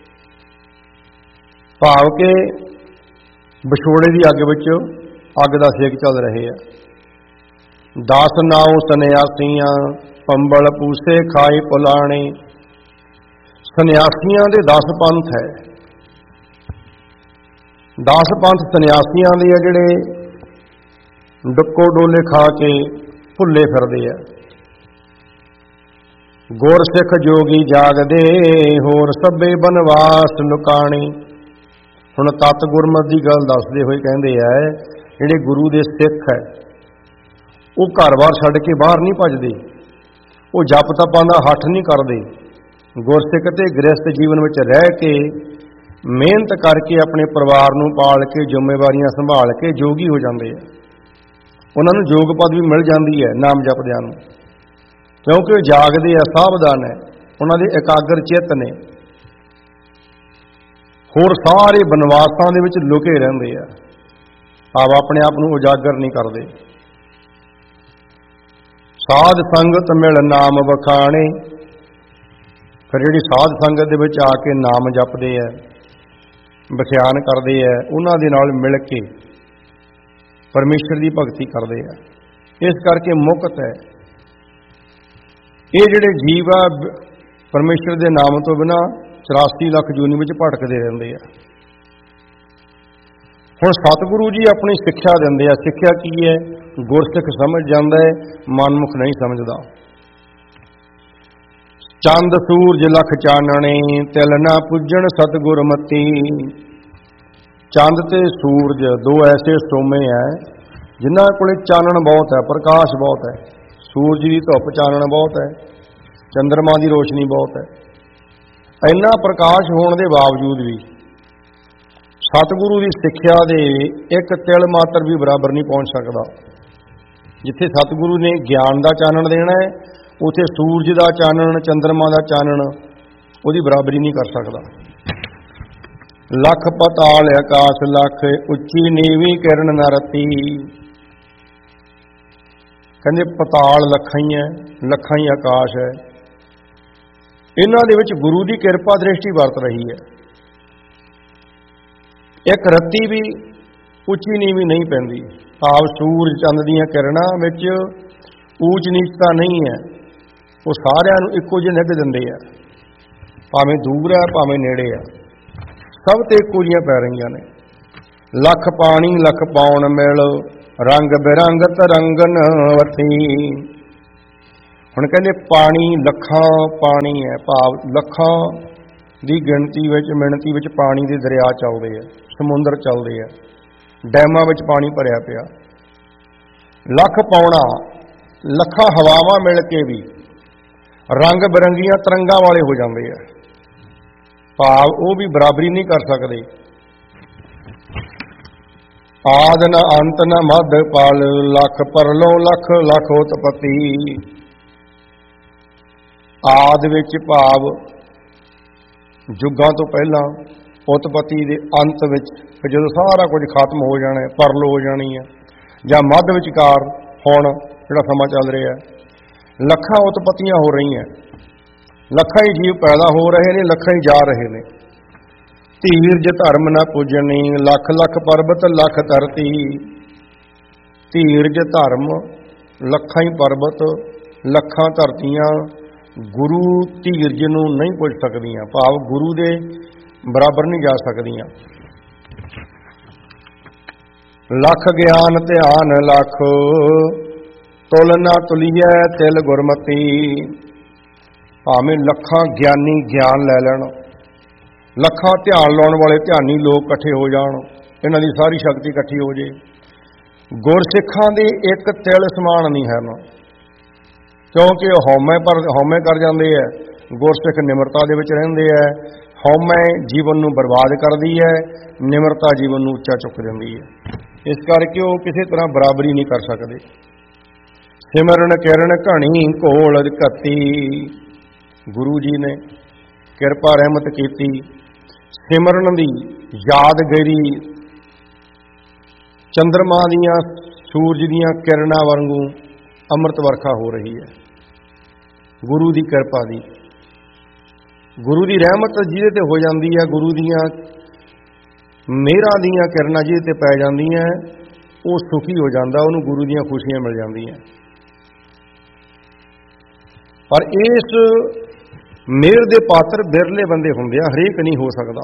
ਭਾਵ ਕਿ ਵਿਛੋੜੇ ਦੀ ਅੱਗ ਵਿੱਚ ਅੱਗ ਦਾ ਸੇਕ ਚੱਲ ਰਹੇ ਆ। 10 ਨਾਉ ਸੰਨਿਆਸੀਆਂ, ਪੰਬਲ ਪੂਸੇ ਖਾਏ ਪੁਲਾਣੇ। ਸੰਨਿਆਸੀਆਂ ਦੇ 10 ਪੰਥ ਹੈ। 10 ਪੰਥ ਸੰਨਿਆਸੀਆਂ ਦੇ ਆ ਜਿਹੜੇ ਡੱਕੋ ਡੋਲੇ ਖਾ ਕੇ ਭੁੱਲੇ ਫਿਰਦੇ ਆ। ਗੁਰ ਸਿੱਖ ਜੋਗੀ ਜਾਗਦੇ, ਹੋਰ ਸਭੇ ਬਨਵਾਸ ਲੁਕਾਣੇ। ਹੁਣ ਤਤ ਗੁਰਮਤਿ ਦੀ ਗੱਲ ਦੱਸਦੇ ਹੋਏ ਕਹਿੰਦੇ ਆ, ਜਿਹੜੇ ਗੁਰੂ ਦੇ ਸਿੱਖ ਹੈ ਉਹ ਘਰ-ਬਾਰ ਛੱਡ ਕੇ ਬਾਹਰ ਨਹੀਂ ਭੱਜਦੇ, ਉਹ ਜਪ ਤਪਾਂ ਦਾ ਹੱਠ ਨਹੀਂ ਕਰਦੇ। ਗੁਰਸਿੱਖ ਤੇ ਗ੍ਰਸਥ ਜੀਵਨ ਵਿੱਚ ਰਹਿ ਕੇ ਮਿਹਨਤ ਕਰਕੇ ਆਪਣੇ ਪਰਿਵਾਰ ਨੂੰ ਪਾਲ ਕੇ ਜ਼ਿੰਮੇਵਾਰੀਆਂ ਸੰਭਾਲ ਕੇ ਜੋਗੀ ਹੋ ਜਾਂਦੇ ਆ। ਉਹਨਾਂ ਨੂੰ ਯੋਗ ਪਦ ਵੀ ਮਿਲ ਜਾਂਦੀ ਹੈ ਨਾਮ ਜਪਦਿਆਂ ਨੂੰ, ਕਿਉਂਕਿ ਉਹ ਜਾਗਦੇ ਆ, ਸਾਵਧਾਨ ਹੈ, ਉਹਨਾਂ ਦੇ ਇਕਾਗਰ ਚਿੱਤ ਨੇ। ਹੋਰ ਸਾਰੇ ਬਨਵਾਸਾਂ ਦੇ ਵਿੱਚ ਲੁਕੇ ਰਹਿੰਦੇ ਆ, ਆਪ ਆਪਣੇ ਆਪ ਨੂੰ ਉਜਾਗਰ ਨਹੀਂ ਕਰਦੇ। ਸਾਧ ਸੰਗਤ ਮਿਲ ਨਾਮ ਵਖਾਣੇ। ਫਿਰ ਜਿਹੜੀ ਸਾਧ ਸੰਗਤ ਦੇ ਵਿੱਚ ਆ ਕੇ ਨਾਮ ਜਪਦੇ ਆ, ਵਿਖਿਆਨ ਕਰਦੇ ਆ, ਉਹਨਾਂ ਦੇ ਨਾਲ ਮਿਲ ਕੇ ਪਰਮੇਸ਼ਰ ਦੀ ਭਗਤੀ ਕਰਦੇ ਆ। ਇਸ ਕਰਕੇ ਮੁਕਤ ਹੈ। ਇਹ ਜਿਹੜੇ ਜੀਵ ਆ ਪਰਮੇਸ਼ਰ ਦੇ ਨਾਮ ਤੋਂ ਬਿਨਾਂ 84 ਲੱਖ ਜੂਨੀ ਵਿੱਚ ਭਟਕਦੇ ਰਹਿੰਦੇ ਆ। ਹੁਣ ਸਤਿਗੁਰੂ ਜੀ ਆਪਣੀ ਸਿੱਖਿਆ ਦਿੰਦੇ ਆ। ਸਿੱਖਿਆ ਕੀ ਹੈ? ਗੁਰਸਿੱਖ ਸਮਝ ਜਾਂਦਾ ਹੈ, ਮਨਮੁਖ ਨਹੀਂ ਸਮਝਦਾ। ਚੰਦ ਸੂਰਜ ਲਖ ਚਾਨਣੇ, ਤਿਲ ਨਾ ਪੁੱਜਣ ਸਤਿਗੁਰ ਮਤੀ। ਚੰਦ ਤੇ ਸੂਰਜ ਦੋ ਐਸੇ ਸੋਮੇ ਹੈ ਜਿਨ੍ਹਾਂ ਕੋਲੇ ਚਾਨਣ ਬਹੁਤ ਹੈ, ਪ੍ਰਕਾਸ਼ ਬਹੁਤ ਹੈ। ਸੂਰਜ ਦੀ ਧੁੱਪ ਚਾਨਣ ਬਹੁਤ ਹੈ, ਚੰਦਰਮਾ ਦੀ ਰੋਸ਼ਨੀ ਬਹੁਤ ਹੈ। ਇੰਨਾ ਪ੍ਰਕਾਸ਼ ਹੋਣ ਦੇ ਬਾਵਜੂਦ ਵੀ ਸਤਿਗੁਰੂ ਦੀ ਸਿੱਖਿਆ ਦੇ ਇੱਕ ਤਿਲ ਮਾਤਰ ਵੀ ਬਰਾਬਰ ਨਹੀਂ ਪਹੁੰਚ ਸਕਦਾ। ਜਿੱਥੇ ਸਤਿਗੁਰੂ ਨੇ ਗਿਆਨ ਦਾ ਚਾਨਣ ਦੇਣਾ ਹੈ, ਉੱਥੇ ਸੂਰਜ ਦਾ ਚਾਨਣ, ਚੰਦਰਮਾ ਦਾ ਚਾਨਣ ਉਹਦੀ ਬਰਾਬਰੀ ਨਹੀਂ ਕਰ ਸਕਦਾ। ਲੱਖ ਪਤਾਲ ਆਕਾਸ਼ ਲੱਖ, ਉੱਚੀ ਨੀਵੀਂ ਕਿਰਨ ਨ ਰਤੀ। ਕਹਿੰਦੇ ਪਤਾਲ ਲੱਖਾਂ ਹੀ ਹੈ, ਲੱਖਾਂ ਹੀ ਆਕਾਸ਼ ਹੈ। ਇਹਨਾਂ ਦੇ ਵਿੱਚ ਗੁਰੂ ਦੀ ਕਿਰਪਾ ਦ੍ਰਿਸ਼ਟੀ ਵਰਤ ਰਹੀ ਹੈ। ਇੱਕ ਰੱਤੀ ਵੀ ਉੱਚੀ ਨੀਵੀਂ ਨਹੀਂ ਪੈਂਦੀ। ਭਾਵ ਸੂਰਜ ਚੰਦ ਦੀਆਂ ਕਿਰਨਾਂ ਵਿੱਚ ਊਚ ਨੀਚਤਾ ਨਹੀਂ ਹੈ। ਉਹ ਸਾਰਿਆਂ ਨੂੰ ਇੱਕੋ ਜਿਹੇ ਨਿੱਘ ਦਿੰਦੇ ਆ, ਭਾਵੇਂ ਦੂਰ ਹੈ ਭਾਵੇਂ ਨੇੜੇ ਆ, ਸਭ ਤੇ ਇੱਕੋ ਜਿਹੀਆਂ ਪੈ ਰਹੀਆਂ ਨੇ। ਲੱਖ ਪਾਣੀ ਲੱਖ ਪਾਉਣ ਮਿਲ, ਰੰਗ ਬਿਰੰਗ ਤਰੰਗਨ ਵਤੀ। ਹੁਣ ਕਹਿੰਦੇ ਪਾਣੀ ਲੱਖਾਂ ਪਾਣੀ ਹੈ, ਭਾਵ ਲੱਖਾਂ ਦੀ ਗਿਣਤੀ ਵਿੱਚ ਮਿਣਤੀ ਵਿੱਚ ਪਾਣੀ ਦੇ ਦਰਿਆ ਚੱਲਦੇ ਆ, ਸਮੁੰਦਰ ਚੱਲਦੇ ਆ, ਡੈਮਾਂ ਵਿੱਚ ਪਾਣੀ ਭਰਿਆ ਪਿਆ। ਲੱਖ ਪੌਣਾ, ਲੱਖਾਂ ਹਵਾਵਾਂ ਮਿਲ ਕੇ ਵੀ ਰੰਗ ਬਿਰੰਗੀਆਂ ਤਰੰਗਾਂ ਵਾਲੇ ਹੋ ਜਾਂਦੇ ਆ, ਭਾਵ ਉਹ ਵੀ ਬਰਾਬਰੀ ਨਹੀਂ ਕਰ ਸਕਦੇ। ਆਦ ਨ ਅੰਤ ਨ ਮੱਧ ਪਲ, ਲੱਖ ਪਰਲੋ ਲੱਖ ਲੱਖ ਉਤਪਤੀ। ਆਦ ਵਿੱਚ ਭਾਵ ਯੁੱਗਾਂ ਤੋਂ ਪਹਿਲਾਂ, ਉਤਪਤੀ ਦੇ ਅੰਤ ਵਿੱਚ ਜਦੋਂ ਸਾਰਾ ਕੁਝ ਖਤਮ ਹੋ ਜਾਣਾ, ਪਰਲ ਹੋ ਜਾਣੀ ਹੈ, ਜਾਂ ਮੱਧ ਵਿਚਕਾਰ ਹੁਣ ਜਿਹੜਾ ਸਮਾਂ ਚੱਲ ਰਿਹਾ, ਲੱਖਾਂ ਉਤਪਤੀਆਂ ਹੋ ਰਹੀਆਂ, ਲੱਖਾਂ ਹੀ ਜੀਵ ਪੈਦਾ ਹੋ ਰਹੇ ਨੇ, ਲੱਖਾਂ ਹੀ ਜਾ ਰਹੇ ਨੇ। ਧੀਰਜ ਧਰਮ ਨਾ ਪੂਜਣੀ, ਲੱਖ ਲੱਖ ਪਰਬਤ ਲੱਖ ਧਰਤੀ। ਧੀਰਜ ਧਰਮ, ਲੱਖਾਂ ਹੀ ਪਰਬਤ ਲੱਖਾਂ ਧਰਤੀਆਂ ਗੁਰੂ ਧੀਰਜ ਨੂੰ ਨਹੀਂ ਪੁੱਜ ਸਕਦੀਆਂ, ਭਾਵ ਗੁਰੂ ਦੇ ਬਰਾਬਰ ਨਹੀਂ ਜਾ ਸਕਦੀਆਂ। ਲੱਖ ਗਿਆਨ ਧਿਆਨ ਲੱਖ, ਤੁਲ ਨਾ ਤੁਲੀਐ ਤਿਲ ਗੁਰਮਤੀ। ਭਾਵੇਂ ਲੱਖਾਂ ਗਿਆਨੀ ਗਿਆਨ ਲੈ ਲੈਣ, ਲੱਖਾਂ ਧਿਆਨ ਲਾਉਣ ਵਾਲੇ ਧਿਆਨੀ ਲੋਕ ਇਕੱਠੇ ਹੋ ਜਾਣ, ਇਹਨਾਂ ਦੀ ਸਾਰੀ ਸ਼ਕਤੀ ਇਕੱਠੀ ਹੋ ਜੇ, ਗੁਰਸਿੱਖਾਂ ਦੇ ਇੱਕ ਤਿਲ ਸਮਾਨ ਨਹੀਂ ਹਨ, ਕਿਉਂਕਿ ਹਉਮੈ ਕਰ ਜਾਂਦੇ ਹੈ। ਗੁਰਸਿੱਖ ਨਿਮਰਤਾ ਦੇ ਵਿੱਚ ਰਹਿੰਦੇ ਹੈ। ਹਉਮੈ ਜੀਵਨ ਨੂੰ ਬਰਬਾਦ ਕਰਦੀ ਹੈ, ਨਿਮਰਤਾ ਜੀਵਨ ਨੂੰ ਉੱਚਾ ਚੁੱਕ ਦਿੰਦੀ ਹੈ। ਇਸ ਕਰਕੇ ਉਹ ਕਿਸੇ ਤਰ੍ਹਾਂ ਬਰਾਬਰੀ ਨਹੀਂ ਕਰ ਸਕਦੇ। ਸਿਮਰਨ ਕਿਰਨ ਘਣੀ ਘੋਲ ਘੱਤੀ। ਗੁਰੂ ਜੀ ਨੇ ਕਿਰਪਾ ਰਹਿਮਤ ਕੀਤੀ, ਸਿਮਰਨ ਦੀ ਯਾਦਗਾਰੀ ਚੰਦਰਮਾ ਦੀਆਂ ਸੂਰਜ ਦੀਆਂ ਕਿਰਨਾਂ ਵਾਂਗੂ ਅੰਮ੍ਰਿਤ ਵਰਖਾ ਹੋ ਰਹੀ ਹੈ। ਗੁਰੂ ਦੀ ਕਿਰਪਾ ਦੀ, ਗੁਰੂ ਦੀ ਰਹਿਮਤ ਜਿਹਦੇ ਤੇ ਹੋ ਜਾਂਦੀ ਹੈ, ਗੁਰੂ ਦੀਆਂ ਮਿਹਰਾਂ ਦੀਆਂ ਕਿਰਨਾਂ ਜਿਹਦੇ ਤੇ ਪੈ ਜਾਂਦੀਆਂ, ਉਹ ਸੁਖੀ ਹੋ ਜਾਂਦਾ, ਉਹਨੂੰ ਗੁਰੂ ਦੀਆਂ ਖੁਸ਼ੀਆਂ ਮਿਲ ਜਾਂਦੀਆਂ। ਪਰ ਇਸ ਮਿਹਰ ਦੇ ਪਾਤਰ ਬਿਰਲੇ ਬੰਦੇ ਹੁੰਦੇ ਆ, ਹਰੇਕ ਨਹੀਂ ਹੋ ਸਕਦਾ।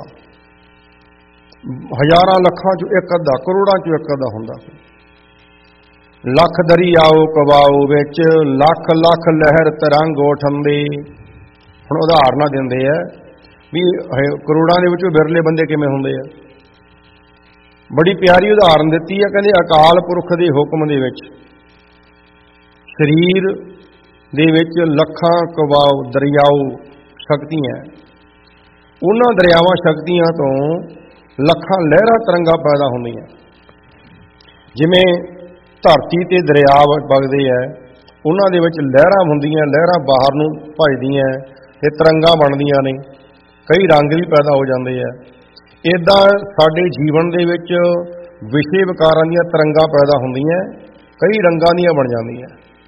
ਹਜ਼ਾਰਾਂ ਲੱਖਾਂ ਚੋਂ ਇੱਕ ਅੱਧਾ, ਕਰੋੜਾਂ ਚੋਂ ਇੱਕ ਅੱਧਾ ਹੁੰਦਾ। ਲੱਖ ਦਰਿਆਓ ਕਵਾਓ ਵਿੱਚ, ਲੱਖ ਲੱਖ ਲਹਿਰ ਤਰੰਗ ਉਠੰਦੇ। ਹੁਣ ਉਦਾਹਰਨਾਂ ਦਿੰਦੇ ਆ ਵੀ ਕਰੋੜਾਂ ਦੇ ਵਿੱਚੋਂ ਬਿਰਲੇ ਬੰਦੇ ਕਿਵੇਂ ਹੁੰਦੇ ਆ। ਬੜੀ ਪਿਆਰੀ ਉਦਾਹਰਨ ਦਿੱਤੀ ਹੈ, ਕਹਿੰਦੇ ਅਕਾਲ ਪੁਰਖ ਦੇ ਹੁਕਮ ਦੇ ਵਿੱਚ ਸਰੀਰ ਦੇ ਵਿੱਚ ਲੱਖਾਂ ਕਵਾਓ ਦਰਿਆਓ ਸ਼ਕਤੀਆਂ, ਉਹਨਾਂ ਦਰਿਆਵਾਂ ਸ਼ਕਤੀਆਂ ਤੋਂ ਲੱਖਾਂ ਲਹਿਰਾਂ ਤਰੰਗਾਂ ਪੈਦਾ ਹੁੰਦੀਆਂ। ਜਿਵੇਂ ਧਰਤੀ ਤੇ ਦਰਿਆ ਵਗਦੇ ਆ, ਉਹਨਾਂ ਦੇ ਵਿੱਚ ਲਹਿਰਾਂ ਹੁੰਦੀਆਂ, ਲਹਿਰਾਂ ਬਾਹਰ ਨੂੰ ਭੱਜਦੀਆਂ ਤੇ ਤਰੰਗਾਂ ਬਣਦੀਆਂ ਨੇ, ਕਈ ਰੰਗ ਵੀ ਪੈਦਾ ਹੋ ਜਾਂਦੇ ਆ। ਇੱਦਾਂ ਸਾਡੇ ਜੀਵਨ ਦੇ ਵਿੱਚ ਵਿਸ਼ੇ ਵਿਕਾਰਾਂ ਦੀਆਂ ਤਰੰਗਾਂ ਪੈਦਾ ਹੁੰਦੀਆਂ, ਕਈ ਰੰਗਾਂ ਦੀਆਂ ਬਣ ਜਾਂਦੀਆਂ।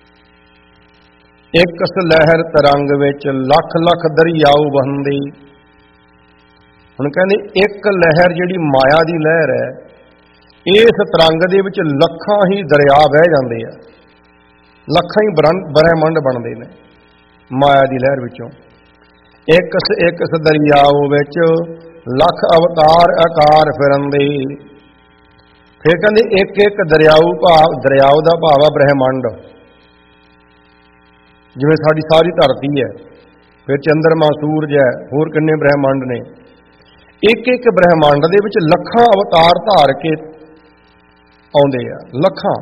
ਇੱਕ ਲਹਿਰ ਤਰੰਗ ਵਿੱਚ ਲੱਖ ਲੱਖ ਦਰਿਆਓ ਵਹਿੰਦੇ। ਹੁਣ ਕਹਿੰਦੇ ਇੱਕ ਲਹਿਰ ਜਿਹੜੀ ਮਾਇਆ ਦੀ ਲਹਿਰ ਹੈ, ਇਸ ਤਰੰਗ ਦੇ ਵਿੱਚ ਲੱਖਾਂ ਹੀ ਦਰਿਆ ਵਹਿ ਜਾਂਦੇ ਆ, ਲੱਖਾਂ ਹੀ ਬ੍ਰਹਿਮੰਡ ਬਣਦੇ ਨੇ ਮਾਇਆ ਦੀ ਲਹਿਰ ਵਿੱਚੋਂ। ਇੱਕ ਦਰਿਆਓ ਵਿੱਚ ਲੱਖ ਅਵਤਾਰ ਆਕਾਰ ਫਿਰੰਦੇ। ਫਿਰ ਕਹਿੰਦੇ ਇੱਕ ਇੱਕ ਦਰਿਆਓ ਦਾ ਭਾਵ ਆ ਬ੍ਰਹਿਮੰਡ। ਜਿਵੇਂ ਸਾਡੀ ਸਾਰੀ ਧਰਤੀ ਹੈ, ਫਿਰ ਚੰਦਰਮਾ, ਸੂਰਜ ਹੈ, ਹੋਰ ਕਿੰਨੇ ਬ੍ਰਹਿਮੰਡ ਨੇ। ਇੱਕ ਇੱਕ ਬ੍ਰਹਿਮੰਡ ਦੇ ਵਿੱਚ ਲੱਖਾਂ ਅਵਤਾਰ ਧਾਰ ਕੇ ਆਉਂਦੇ ਆ, ਲੱਖਾਂ।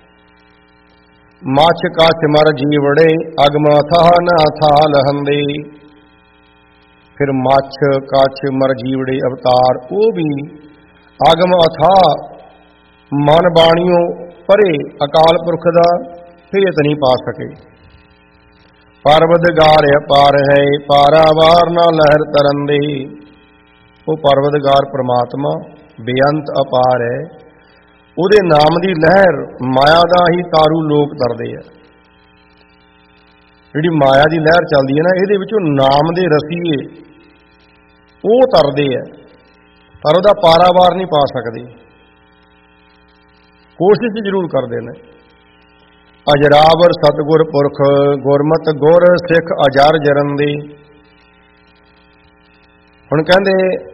ਮਾਛ ਕਾਛ ਮਰ ਜੀਵੜੇ, ਅਗਮ ਅਥਾਹ ਨ ਅਥਾਹ ਲਹੰਦੇ। ਫਿਰ ਮਾਛ ਕਾਛ ਮਰ ਜੀਵੜੇ ਅਵਤਾਰ, ਉਹ ਵੀ ਅਗਮ ਅਥਾਹ ਮਨ ਬਾਣੀਓ ਪਰੇ ਅਕਾਲ ਪੁਰਖ ਦਾ ਭੇਤ ਨਹੀਂ ਪਾ ਸਕੇ। ਪਰਵਤਗਾਰ ਅਪਾਰ ਹੈ, ਪਾਰਾਵਾਰ ਨਾ ਲਹਿਰ ਤਰੰਦੇ। ਉਹ ਪਰਵਤਗਾਰ ਪ੍ਰਮਾਤਮਾ ਬੇਅੰਤ ਅਪਾਰ ਹੈ, ਉਹਦੇ ਨਾਮ ਦੀ ਲਹਿਰ ਮਾਇਆ ਦਾ ਹੀ ਤਾਰੂ ਲੋਕ ਤਰਦੇ ਆ। ਜਿਹੜੀ ਮਾਇਆ ਦੀ ਲਹਿਰ ਚੱਲਦੀ ਹੈ ਨਾ, ਇਹਦੇ ਵਿੱਚੋਂ ਨਾਮ ਦੇ ਰਸੀਏ ਉਹ ਤਰਦੇ ਆ, ਪਰ ਉਹਦਾ ਪਾਰਾਵਾਰ ਨਹੀਂ ਪਾ ਸਕਦੇ। ਕੋਸ਼ਿਸ਼ ਜ਼ਰੂਰ ਕਰਦੇ ਨੇ। ਅਜਰਾਵਰ ਸਤਿਗੁਰ ਪੁਰਖ, ਗੁਰਮਤਿ ਗੁਰ ਸਿੱਖ ਅਜਰ ਜਰੰਦੇ। ਹੁਣ ਕਹਿੰਦੇ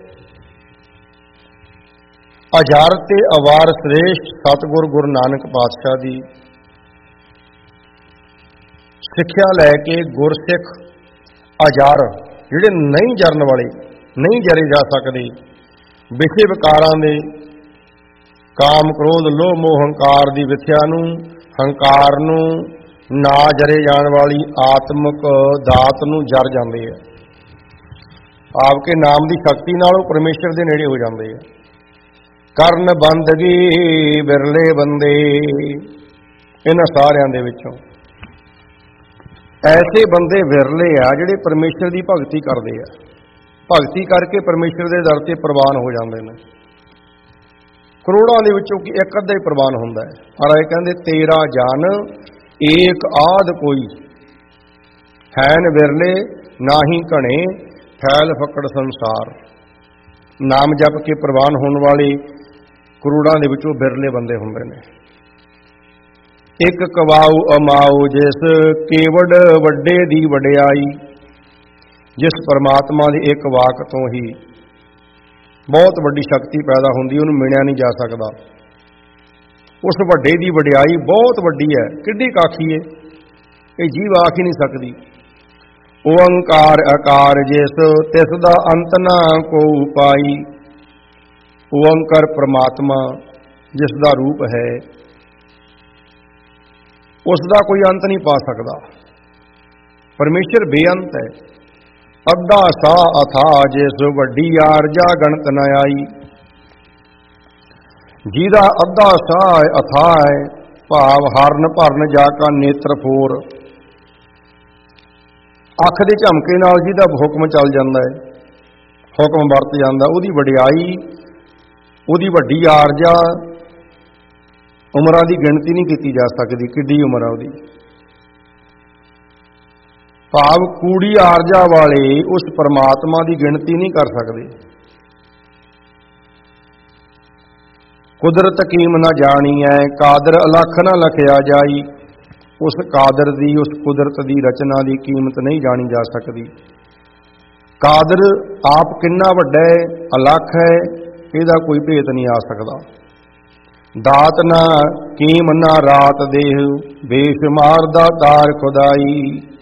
ਅਜਰ ਤੇ ਅਵਾਰ ਸ੍ਰੇਸ਼ਟ ਸਤਿਗੁਰ ਗੁਰੂ ਨਾਨਕ ਪਾਤਸ਼ਾਹ ਦੀ ਸਿੱਖਿਆ ਲੈ ਕੇ ਗੁਰਸਿੱਖ ਅਜਰ ਜਿਹੜੇ ਨਹੀਂ ਜਰਨ ਵਾਲੇ, ਨਹੀਂ ਜਰੇ ਜਾ ਸਕਦੇ, ਵਿਸ਼ੇ ਵਿਕਾਰਾਂ ਦੇ, ਕਾਮ ਕ੍ਰੋਧ ਲੋਭ ਮੋਹ ਹੰਕਾਰ ਦੀ ਵਿਥਿਆ ਨੂੰ, ਹੰਕਾਰ ਨੂੰ, ਨਾ ਜਰੇ ਜਾਣ ਵਾਲੀ ਆਤਮਿਕ ਦਾਤ ਨੂੰ ਜਰ ਜਾਂਦੇ ਆ। ਆਪ ਕੇ ਨਾਮ ਦੀ ਸ਼ਕਤੀ ਨਾਲ ਉਹ ਪਰਮੇਸ਼ਰ ਦੇ ਨੇੜੇ ਹੋ ਜਾਂਦੇ ਆ। ਕਰਨ ਬੰਦਗੀ ਬਿਰਲੇ ਬੰਦੇ, ਇਹਨਾਂ ਸਾਰਿਆਂ ਦੇ ਵਿੱਚੋਂ ਐਸੇ ਬੰਦੇ ਵਿਰਲੇ ਆ ਜਿਹੜੇ ਪਰਮੇਸ਼ਰ ਦੀ ਭਗਤੀ ਕਰਦੇ ਆ। ਭਗਤੀ ਕਰਕੇ ਪਰਮੇਸ਼ਰ ਦੇ ਦਰ ਤੇ ਪ੍ਰਵਾਨ ਹੋ ਜਾਂਦੇ ਨੇ। ਕਰੋੜਾਂ ਦੇ ਵਿੱਚੋਂ ਕਿ ਇੱਕ ਅੱਧਾ ਹੀ ਪ੍ਰਵਾਨ ਹੁੰਦਾ ਹੈ। ਪਰ ਇਹ ਕਹਿੰਦੇ ਤੇਰਾ ਜਨ ਏਕ ਆਦ ਕੋਈ, ਹੈਨ ਵਿਰਲੇ ਨਾਹੀ ਘਣੇ, ਫੈਲ ਫਕੜ ਸੰਸਾਰ। ਨਾਮ ਜਪ ਕੇ ਪ੍ਰਵਾਨ ਹੋਣ ਵਾਲੇ ਕਰੋੜਾਂ ਦੇ ਵਿੱਚੋਂ ਬਿਰਲੇ ਬੰਦੇ ਹੁੰਦੇ ਨੇ। ਇੱਕ ਕਵਾਉ ਅਮਾਉ ਜਿਸ ਕੇਵੜ ਵੱਡੇ ਦੀ ਵਡਿਆਈ, ਜਿਸ ਪਰਮਾਤਮਾ ਦੇ ਇੱਕ ਵਾਕ ਤੋਂ ਹੀ ਬਹੁਤ ਵੱਡੀ ਸ਼ਕਤੀ ਪੈਦਾ ਹੁੰਦੀ, ਉਹਨੂੰ ਮਿਣਿਆ ਨਹੀਂ ਜਾ ਸਕਦਾ। ਉਸ ਵੱਡੇ ਦੀ ਵਡਿਆਈ ਬਹੁਤ ਵੱਡੀ ਹੈ, ਕਿੱਡੀ ਕਾਖੀ ਹੈ, ਇਹ ਜੀਵ ਆਖ ਹੀ ਨਹੀਂ ਸਕਦੀ। ਓੰਕਾਰ ਆਕਾਰ ਜਿਸ ਤਿਸ ਦਾ ਅੰਤ ਨਾ ਕੋ ਪਾਈ, ਓੰਕਾਰ ਪ੍ਰਮਾਤਮਾ ਜਿਸ ਦਾ ਰੂਪ ਹੈ, ਉਸ ਦਾ ਕੋਈ ਅੰਤ ਨਹੀਂ ਪਾ ਸਕਦਾ। ਪਰਮੇਸ਼ਰ ਬੇਅੰਤ ਹੈ। ਅੱਧਾ ਸਾ ਅਥਾ ਜਿਸ ਵੱਡੀ ਆਰਜਾ ਗਣਤ ਨ ਆਈ, ਜਿਹਦਾ ਅੱਧਾ ਸਾਹ ਅਥਾ ਹੈ, ਭਾਵ ਹਰਨ ਭਰਨ ਜਾ ਕਾ ਨੇਤਰ ਫੋਰ। ਅੱਖ ਦੇ ਝਮਕੇ ਨਾਲ ਜਿਹਦਾ ਹੁਕਮ ਚੱਲ ਜਾਂਦਾ ਹੈ, ਹੁਕਮ ਵਰਤ ਜਾਂਦਾ, ਉਹਦੀ ਵਡਿਆਈ, ਉਹਦੀ ਵੱਡੀ ਆਰਜਾ, ਉਮਰਾਂ ਦੀ ਗਿਣਤੀ ਨਹੀਂ ਕੀਤੀ ਜਾ ਸਕਦੀ, ਕਿੱਡੀ ਉਮਰ ਆ ਉਹਦੀ। ਭਾਵ ਕੂੜੀ ਆਰਜਾ ਵਾਲੇ ਉਸ ਪਰਮਾਤਮਾ ਦੀ ਗਿਣਤੀ ਨਹੀਂ ਕਰ ਸਕਦੇ। ਕੁਦਰਤ ਕੀਮ ਨਾ ਜਾਣੀ ਹੈ, ਕਾਦਰ ਅਲਖ ਨਾ ਲਖਿਆ ਜਾਈ। ਉਸ ਕਾਦਰ ਦੀ, ਉਸ ਕੁਦਰਤ ਦੀ ਰਚਨਾ ਦੀ ਕੀਮਤ ਨਹੀਂ ਜਾਣੀ ਜਾ ਸਕਦੀ। ਕਾਦਰ ਆਪ ਕਿੰਨਾ ਵੱਡਾ ਹੈ, ਅਲਖ ਹੈ, ਇਹਦਾ ਕੋਈ ਭੇਤ ਨਹੀਂ ਆ ਸਕਦਾ। ਦਾਤ ਨਾ ਕੀਮ ਨਾ ਰਾਤ ਦੇਹ, ਬੇਸ਼ੁਮਾਰ ਦਾ ਤਾਰ ਖੁਦਾਈ।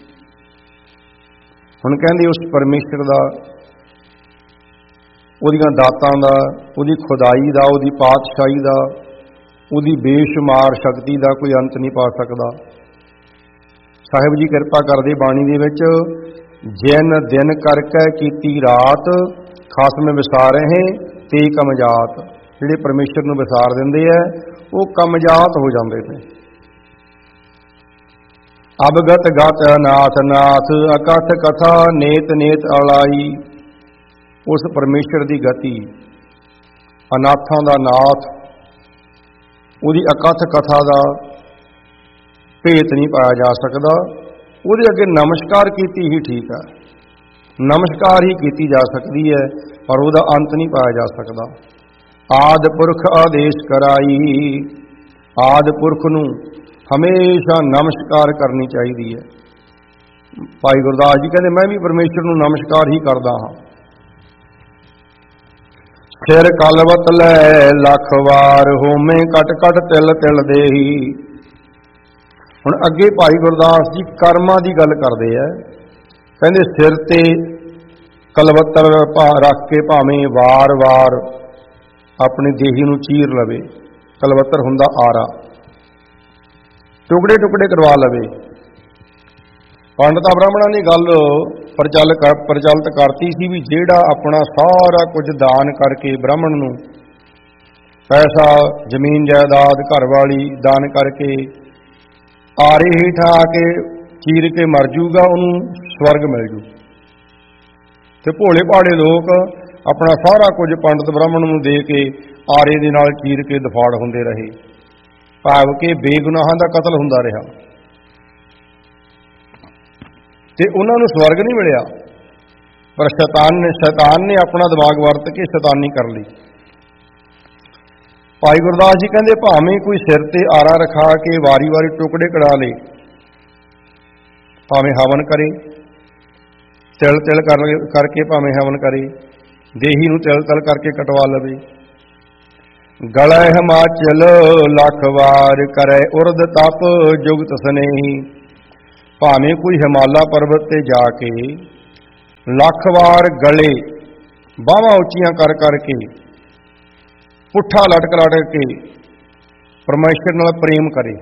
ਹੁਣ ਕਹਿੰਦੇ ਉਸ ਪਰਮੇਸ਼ਰ ਦਾ, ਉਹਦੀਆਂ ਦਾਤਾਂ ਦਾ, ਉਹਦੀ ਖੁਦਾਈ ਦਾ, ਉਹਦੀ ਪਾਤਸ਼ਾਹੀ ਦਾ, ਉਹਦੀ ਬੇਸ਼ੁਮਾਰ ਸ਼ਕਤੀ ਦਾ ਕੋਈ ਅੰਤ ਨਹੀਂ ਪਾ ਸਕਦਾ। ਸਾਹਿਬ ਜੀ ਕਿਰਪਾ ਕਰਦੇ ਬਾਣੀ ਦੇ ਵਿੱਚ, ਜਿਨ ਦਿਨ ਕਰਕੇ ਕੀਤੀ ਰਾਤ, ਖਸਮ ਵਿਸਾਰਹਿ ਤੇ ਕਮਜਾਤ। ਜਿਹੜੇ ਪਰਮੇਸ਼ਰ ਨੂੰ ਵਿਸਾਰ ਦਿੰਦੇ ਆ, ਉਹ ਕਮਜਾਤ ਹੋ ਜਾਂਦੇ ਨੇ। ਅਬਗਤ ਗਤ ਨਾਥ ਨਾਥ, ਅਕਥ ਕਥਾ ਨੇਤ ਨੇਤ ਅਲਾਈ। ਉਸ ਪਰਮੇਸ਼ਰ ਦੀ ਗਤੀ, ਅਨਾਥਾਂ ਦਾ ਨਾਥ, ਉਹਦੀ ਅਕਥ ਕਥਾ ਦਾ ਭੇਤ ਨਹੀਂ ਪਾਇਆ ਜਾ ਸਕਦਾ। ਉਹਦੇ ਅੱਗੇ ਨਮਸਕਾਰ ਕੀਤੀ ਹੀ ਠੀਕ ਹੈ, ਨਮਸਕਾਰ ਹੀ ਕੀਤੀ ਜਾ ਸਕਦੀ ਹੈ, ਪਰ ਉਹਦਾ ਅੰਤ ਨਹੀਂ ਪਾਇਆ ਜਾ ਸਕਦਾ। ਆਦਿ ਪੁਰਖ ਆਦੇਸ਼ ਕਰਾਈ, ਆਦਿ ਪੁਰਖ ਨੂੰ ਹਮੇਸ਼ਾ ਨਮਸਕਾਰ ਕਰਨੀ ਚਾਹੀਦੀ ਹੈ। ਭਾਈ ਗੁਰਦਾਸ ਜੀ ਕਹਿੰਦੇ, ਮੈਂ ਵੀ ਪਰਮੇਸ਼ਰ ਨੂੰ ਨਮਸਕਾਰ ਹੀ ਕਰਦਾ ਹਾਂ। ਸਿਰ ਕਲਵਤ ਲੈ ਲੱਖ ਵਾਰ, ਹੋਮੇ ਕਟ ਕਟ ਤਿਲ ਤਿਲ ਦੇਹੀ। ਹੁਣ ਅੱਗੇ ਭਾਈ ਗੁਰਦਾਸ ਜੀ ਕਰਮਾਂ ਦੀ ਗੱਲ ਕਰਦੇ ਆ। ਕਹਿੰਦੇ ਸਿਰ ਤੇ ਕਲਵੱਤਰ ਰੱਖ ਕੇ ਭਾਵੇਂ ਵਾਰ-ਵਾਰ ਆਪਣੀ ਦੇਹੀ ਨੂੰ ਚੀਰ ਲਵੇ। ਕਲਵੱਤਰ ਹੁੰਦਾ ਆਰਾ, ਟੁਕੜੇ ਟੁਕੜੇ ਕਰਵਾ ਲਵੇ। ਪੰਡਤਾਂ ਬ੍ਰਾਹਮਣਾਂ ਨੇ ਗੱਲ ਪ੍ਰਚਲਿਤ ਕਰਤੀ ਸੀ ਵੀ ਜਿਹੜਾ ਆਪਣਾ ਸਾਰਾ ਕੁਝ ਦਾਨ ਕਰਕੇ, ਬ੍ਰਾਹਮਣ ਨੂੰ ਪੈਸਾ, ਜ਼ਮੀਨ ਜਾਇਦਾਦ, ਘਰ ਵਾਲੀ ਦਾਨ ਕਰਕੇ ਆਰੇ ਹੇਠ ਆ ਕੇ ਚੀਰ ਕੇ ਮਰ ਜੂਗਾ, ਉਹਨੂੰ ਸਵਰਗ ਮਿਲ ਜੂ। ਤੇ ਭੋਲੇ ਭਾਲੇ ਲੋਕ ਆਪਣਾ ਸਾਰਾ ਕੁਝ ਪੰਡਤ ਬ੍ਰਾਹਮਣ ਨੂੰ ਦੇ ਕੇ ਆਰੇ ਦੇ ਨਾਲ ਚੀਰ ਕੇ ਦਫਾੜ ਹੁੰਦੇ ਰਹੇ, ਭਾਵ ਕਿ ਬੇਗੁਨਾਹਾਂ ਦਾ ਕਤਲ ਹੁੰਦਾ ਰਿਹਾ, ਤੇ ਉਹਨਾਂ ਨੂੰ ਸਵਰਗ ਨਹੀਂ ਮਿਲਿਆ। ਪਰ ਸ਼ੈਤਾਨ ਨੇ ਆਪਣਾ ਦਿਮਾਗ ਵਰਤ ਕੇ ਸ਼ੈਤਾਨੀ ਕਰ ਲਈ। ਭਾਈ ਗੁਰਦਾਸ ਜੀ ਕਹਿੰਦੇ, ਭਾਵੇਂ ਕੋਈ ਸਿਰ ਤੇ ਆਰਾ ਰਖਾ ਕੇ ਵਾਰੀ-ਵਾਰੀ ਟੁਕੜੇ ਕਢਾ ਲੇ, ਭਾਵੇਂ ਹਵਨ ਕਰੇ, ਤਿਲ ਤਿਲ ਕਰਕੇ ਭਾਵੇਂ ਹਵਨ ਕਰੇ, ਦੇਹੀ ਨੂੰ ਤਿਲ ਤਿਲ ਕਰਕੇ ਕਟਵਾ ਲਵੇ। ਗਲੇ ਹਿਮਾਚਲ ਲੱਖ ਵਾਰ ਕਰੇ ਉਰਦ ਤਪ ਜੁਗਤ ਸਨੇਹੀ, ਭਾਵੇਂ ਕੋਈ ਹਿਮਾਲਾ ਪਰਬਤ ਤੇ ਜਾ ਕੇ ਲੱਖ ਵਾਰ ਗਲੇ ਬਾਹਾਂ ਉੱਚੀਆਂ ਕਰ ਕਰਕੇ ਪੁੱਠਾ ਲਟਕ ਲਟਕ ਕੇ ਪਰਮੇਸ਼ਰ ਨਾਲ ਪ੍ਰੇਮ ਕਰੇ।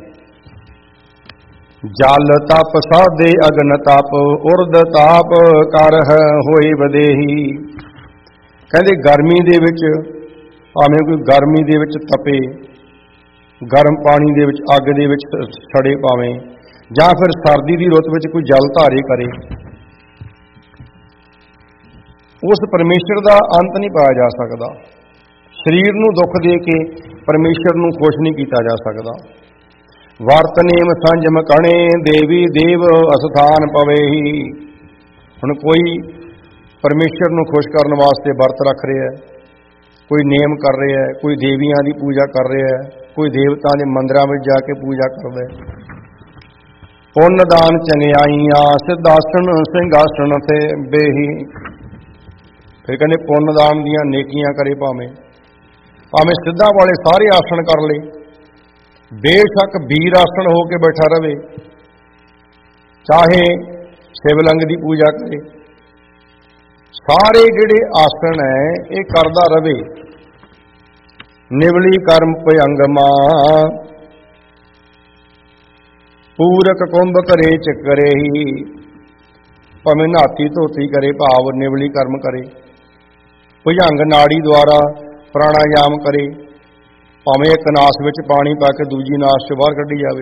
ਜਲ ਤਪ ਸਾਧੇ ਅਗਨ ਤਪ ਉਰਦ ਤਾਪ ਕਰ ਹੋਏ ਵਧੇਹੀ। ਕਹਿੰਦੇ ਗਰਮੀ ਦੇ ਵਿੱਚ ਭਾਵੇਂ ਕੋਈ ਗਰਮੀ ਦੇ ਵਿੱਚ ਤਪੇ, ਗਰਮ ਪਾਣੀ ਦੇ ਵਿੱਚ ਅੱਗ ਦੇ ਵਿੱਚ ਸੜੇ ਪਾਵੇਂ, ਜਾਂ ਫਿਰ ਸਰਦੀ ਦੀ ਰੁੱਤ ਵਿੱਚ ਕੋਈ ਜਲ ਧਾਰੇ ਕਰੇ, ਉਸ ਪਰਮੇਸ਼ਰ ਦਾ ਅੰਤ ਨਹੀਂ ਪਾਇਆ ਜਾ ਸਕਦਾ। ਸਰੀਰ ਨੂੰ ਦੁੱਖ ਦੇ ਕੇ ਪਰਮੇਸ਼ਰ ਨੂੰ ਖੁਸ਼ ਨਹੀਂ ਕੀਤਾ ਜਾ ਸਕਦਾ। ਵਰਤਨੇਮ ਸੰਜਮ ਕਣੇ ਦੇਵੀ ਦੇਵ ਅਸਥਾਨ ਪਵੇਹੀ। ਹੁਣ ਕੋਈ ਪਰਮੇਸ਼ਰ ਨੂੰ ਖੁਸ਼ ਕਰਨ ਵਾਸਤੇ ਵਰਤ ਰੱਖ ਰਿਹਾ ਹੈ, ਕੋਈ ਨੇਮ ਕਰ ਰਿਹਾ ਹੈ, ਕੋਈ ਦੇਵੀਆਂ ਦੀ ਪੂਜਾ ਕਰ ਰਿਹਾ ਹੈ, ਕੋਈ ਦੇਵਤਾ ਦੇ ਮੰਦਿਰਾਂ ਵਿੱਚ ਜਾ ਕੇ ਪੂਜਾ ਕਰਦਾ ਹੈ। ਪੁੰਨ ਦਾਨ ਚੰਗਿਆਈਆਂ ਸਿਧਾਸਣ ਸਿੰਘਾਸਣ ਤੇ ਬੇਹੀ। ਫਿਰ ਕਹਿੰਦੇ ਪੁੰਨ ਦਾਨ ਦੀਆਂ ਨੇਕੀਆਂ ਕਰੇ, ਭਾਵੇਂ ਸਿੱਧਾਂ ਵਾਲੇ ਸਾਰੇ ਆਸਣ ਕਰ ਲਏ, ਬੇਸ਼ੱਕ ਵੀਰ ਆਸਣ ਹੋ ਕੇ ਬੈਠਾ ਰਵੇ, ਚਾਹੇ ਸ਼ਿਵਲਿੰਗ ਦੀ ਪੂਜਾ ਕਰੇ, ਸਾਰੇ ਜਿਹੜੇ ਆਸਣ ਹੈ ਇਹ ਕਰਦਾ ਰਵੇ। ਨਿਵਲੀ ਕਰਮ ਭਯੰਗਮਾ ਪੂਰਕ ਕੁੰਭ ਕਰੇ ਚੱਕਰੇ ਹੀ। ਭਾਵੇਂ ਨਹਾਤੀ ਧੋਤੀ ਕਰੇ, ਭਾਵ ਨਿਵਲੀ ਕਰਮ ਕਰੇ, ਭੁਜੰਗ ਨਾੜੀ ਦੁਆਰਾ ਪ੍ਰਾਣਾਯਾਮ ਕਰੇ, ਭਾਵੇਂ ਇੱਕ ਨਾਸ ਵਿੱਚ ਪਾਣੀ ਪਾ ਕੇ ਦੂਜੀ ਨਾਸ 'ਚੋਂ ਬਾਹਰ ਕੱਢੀ ਜਾਵੇ,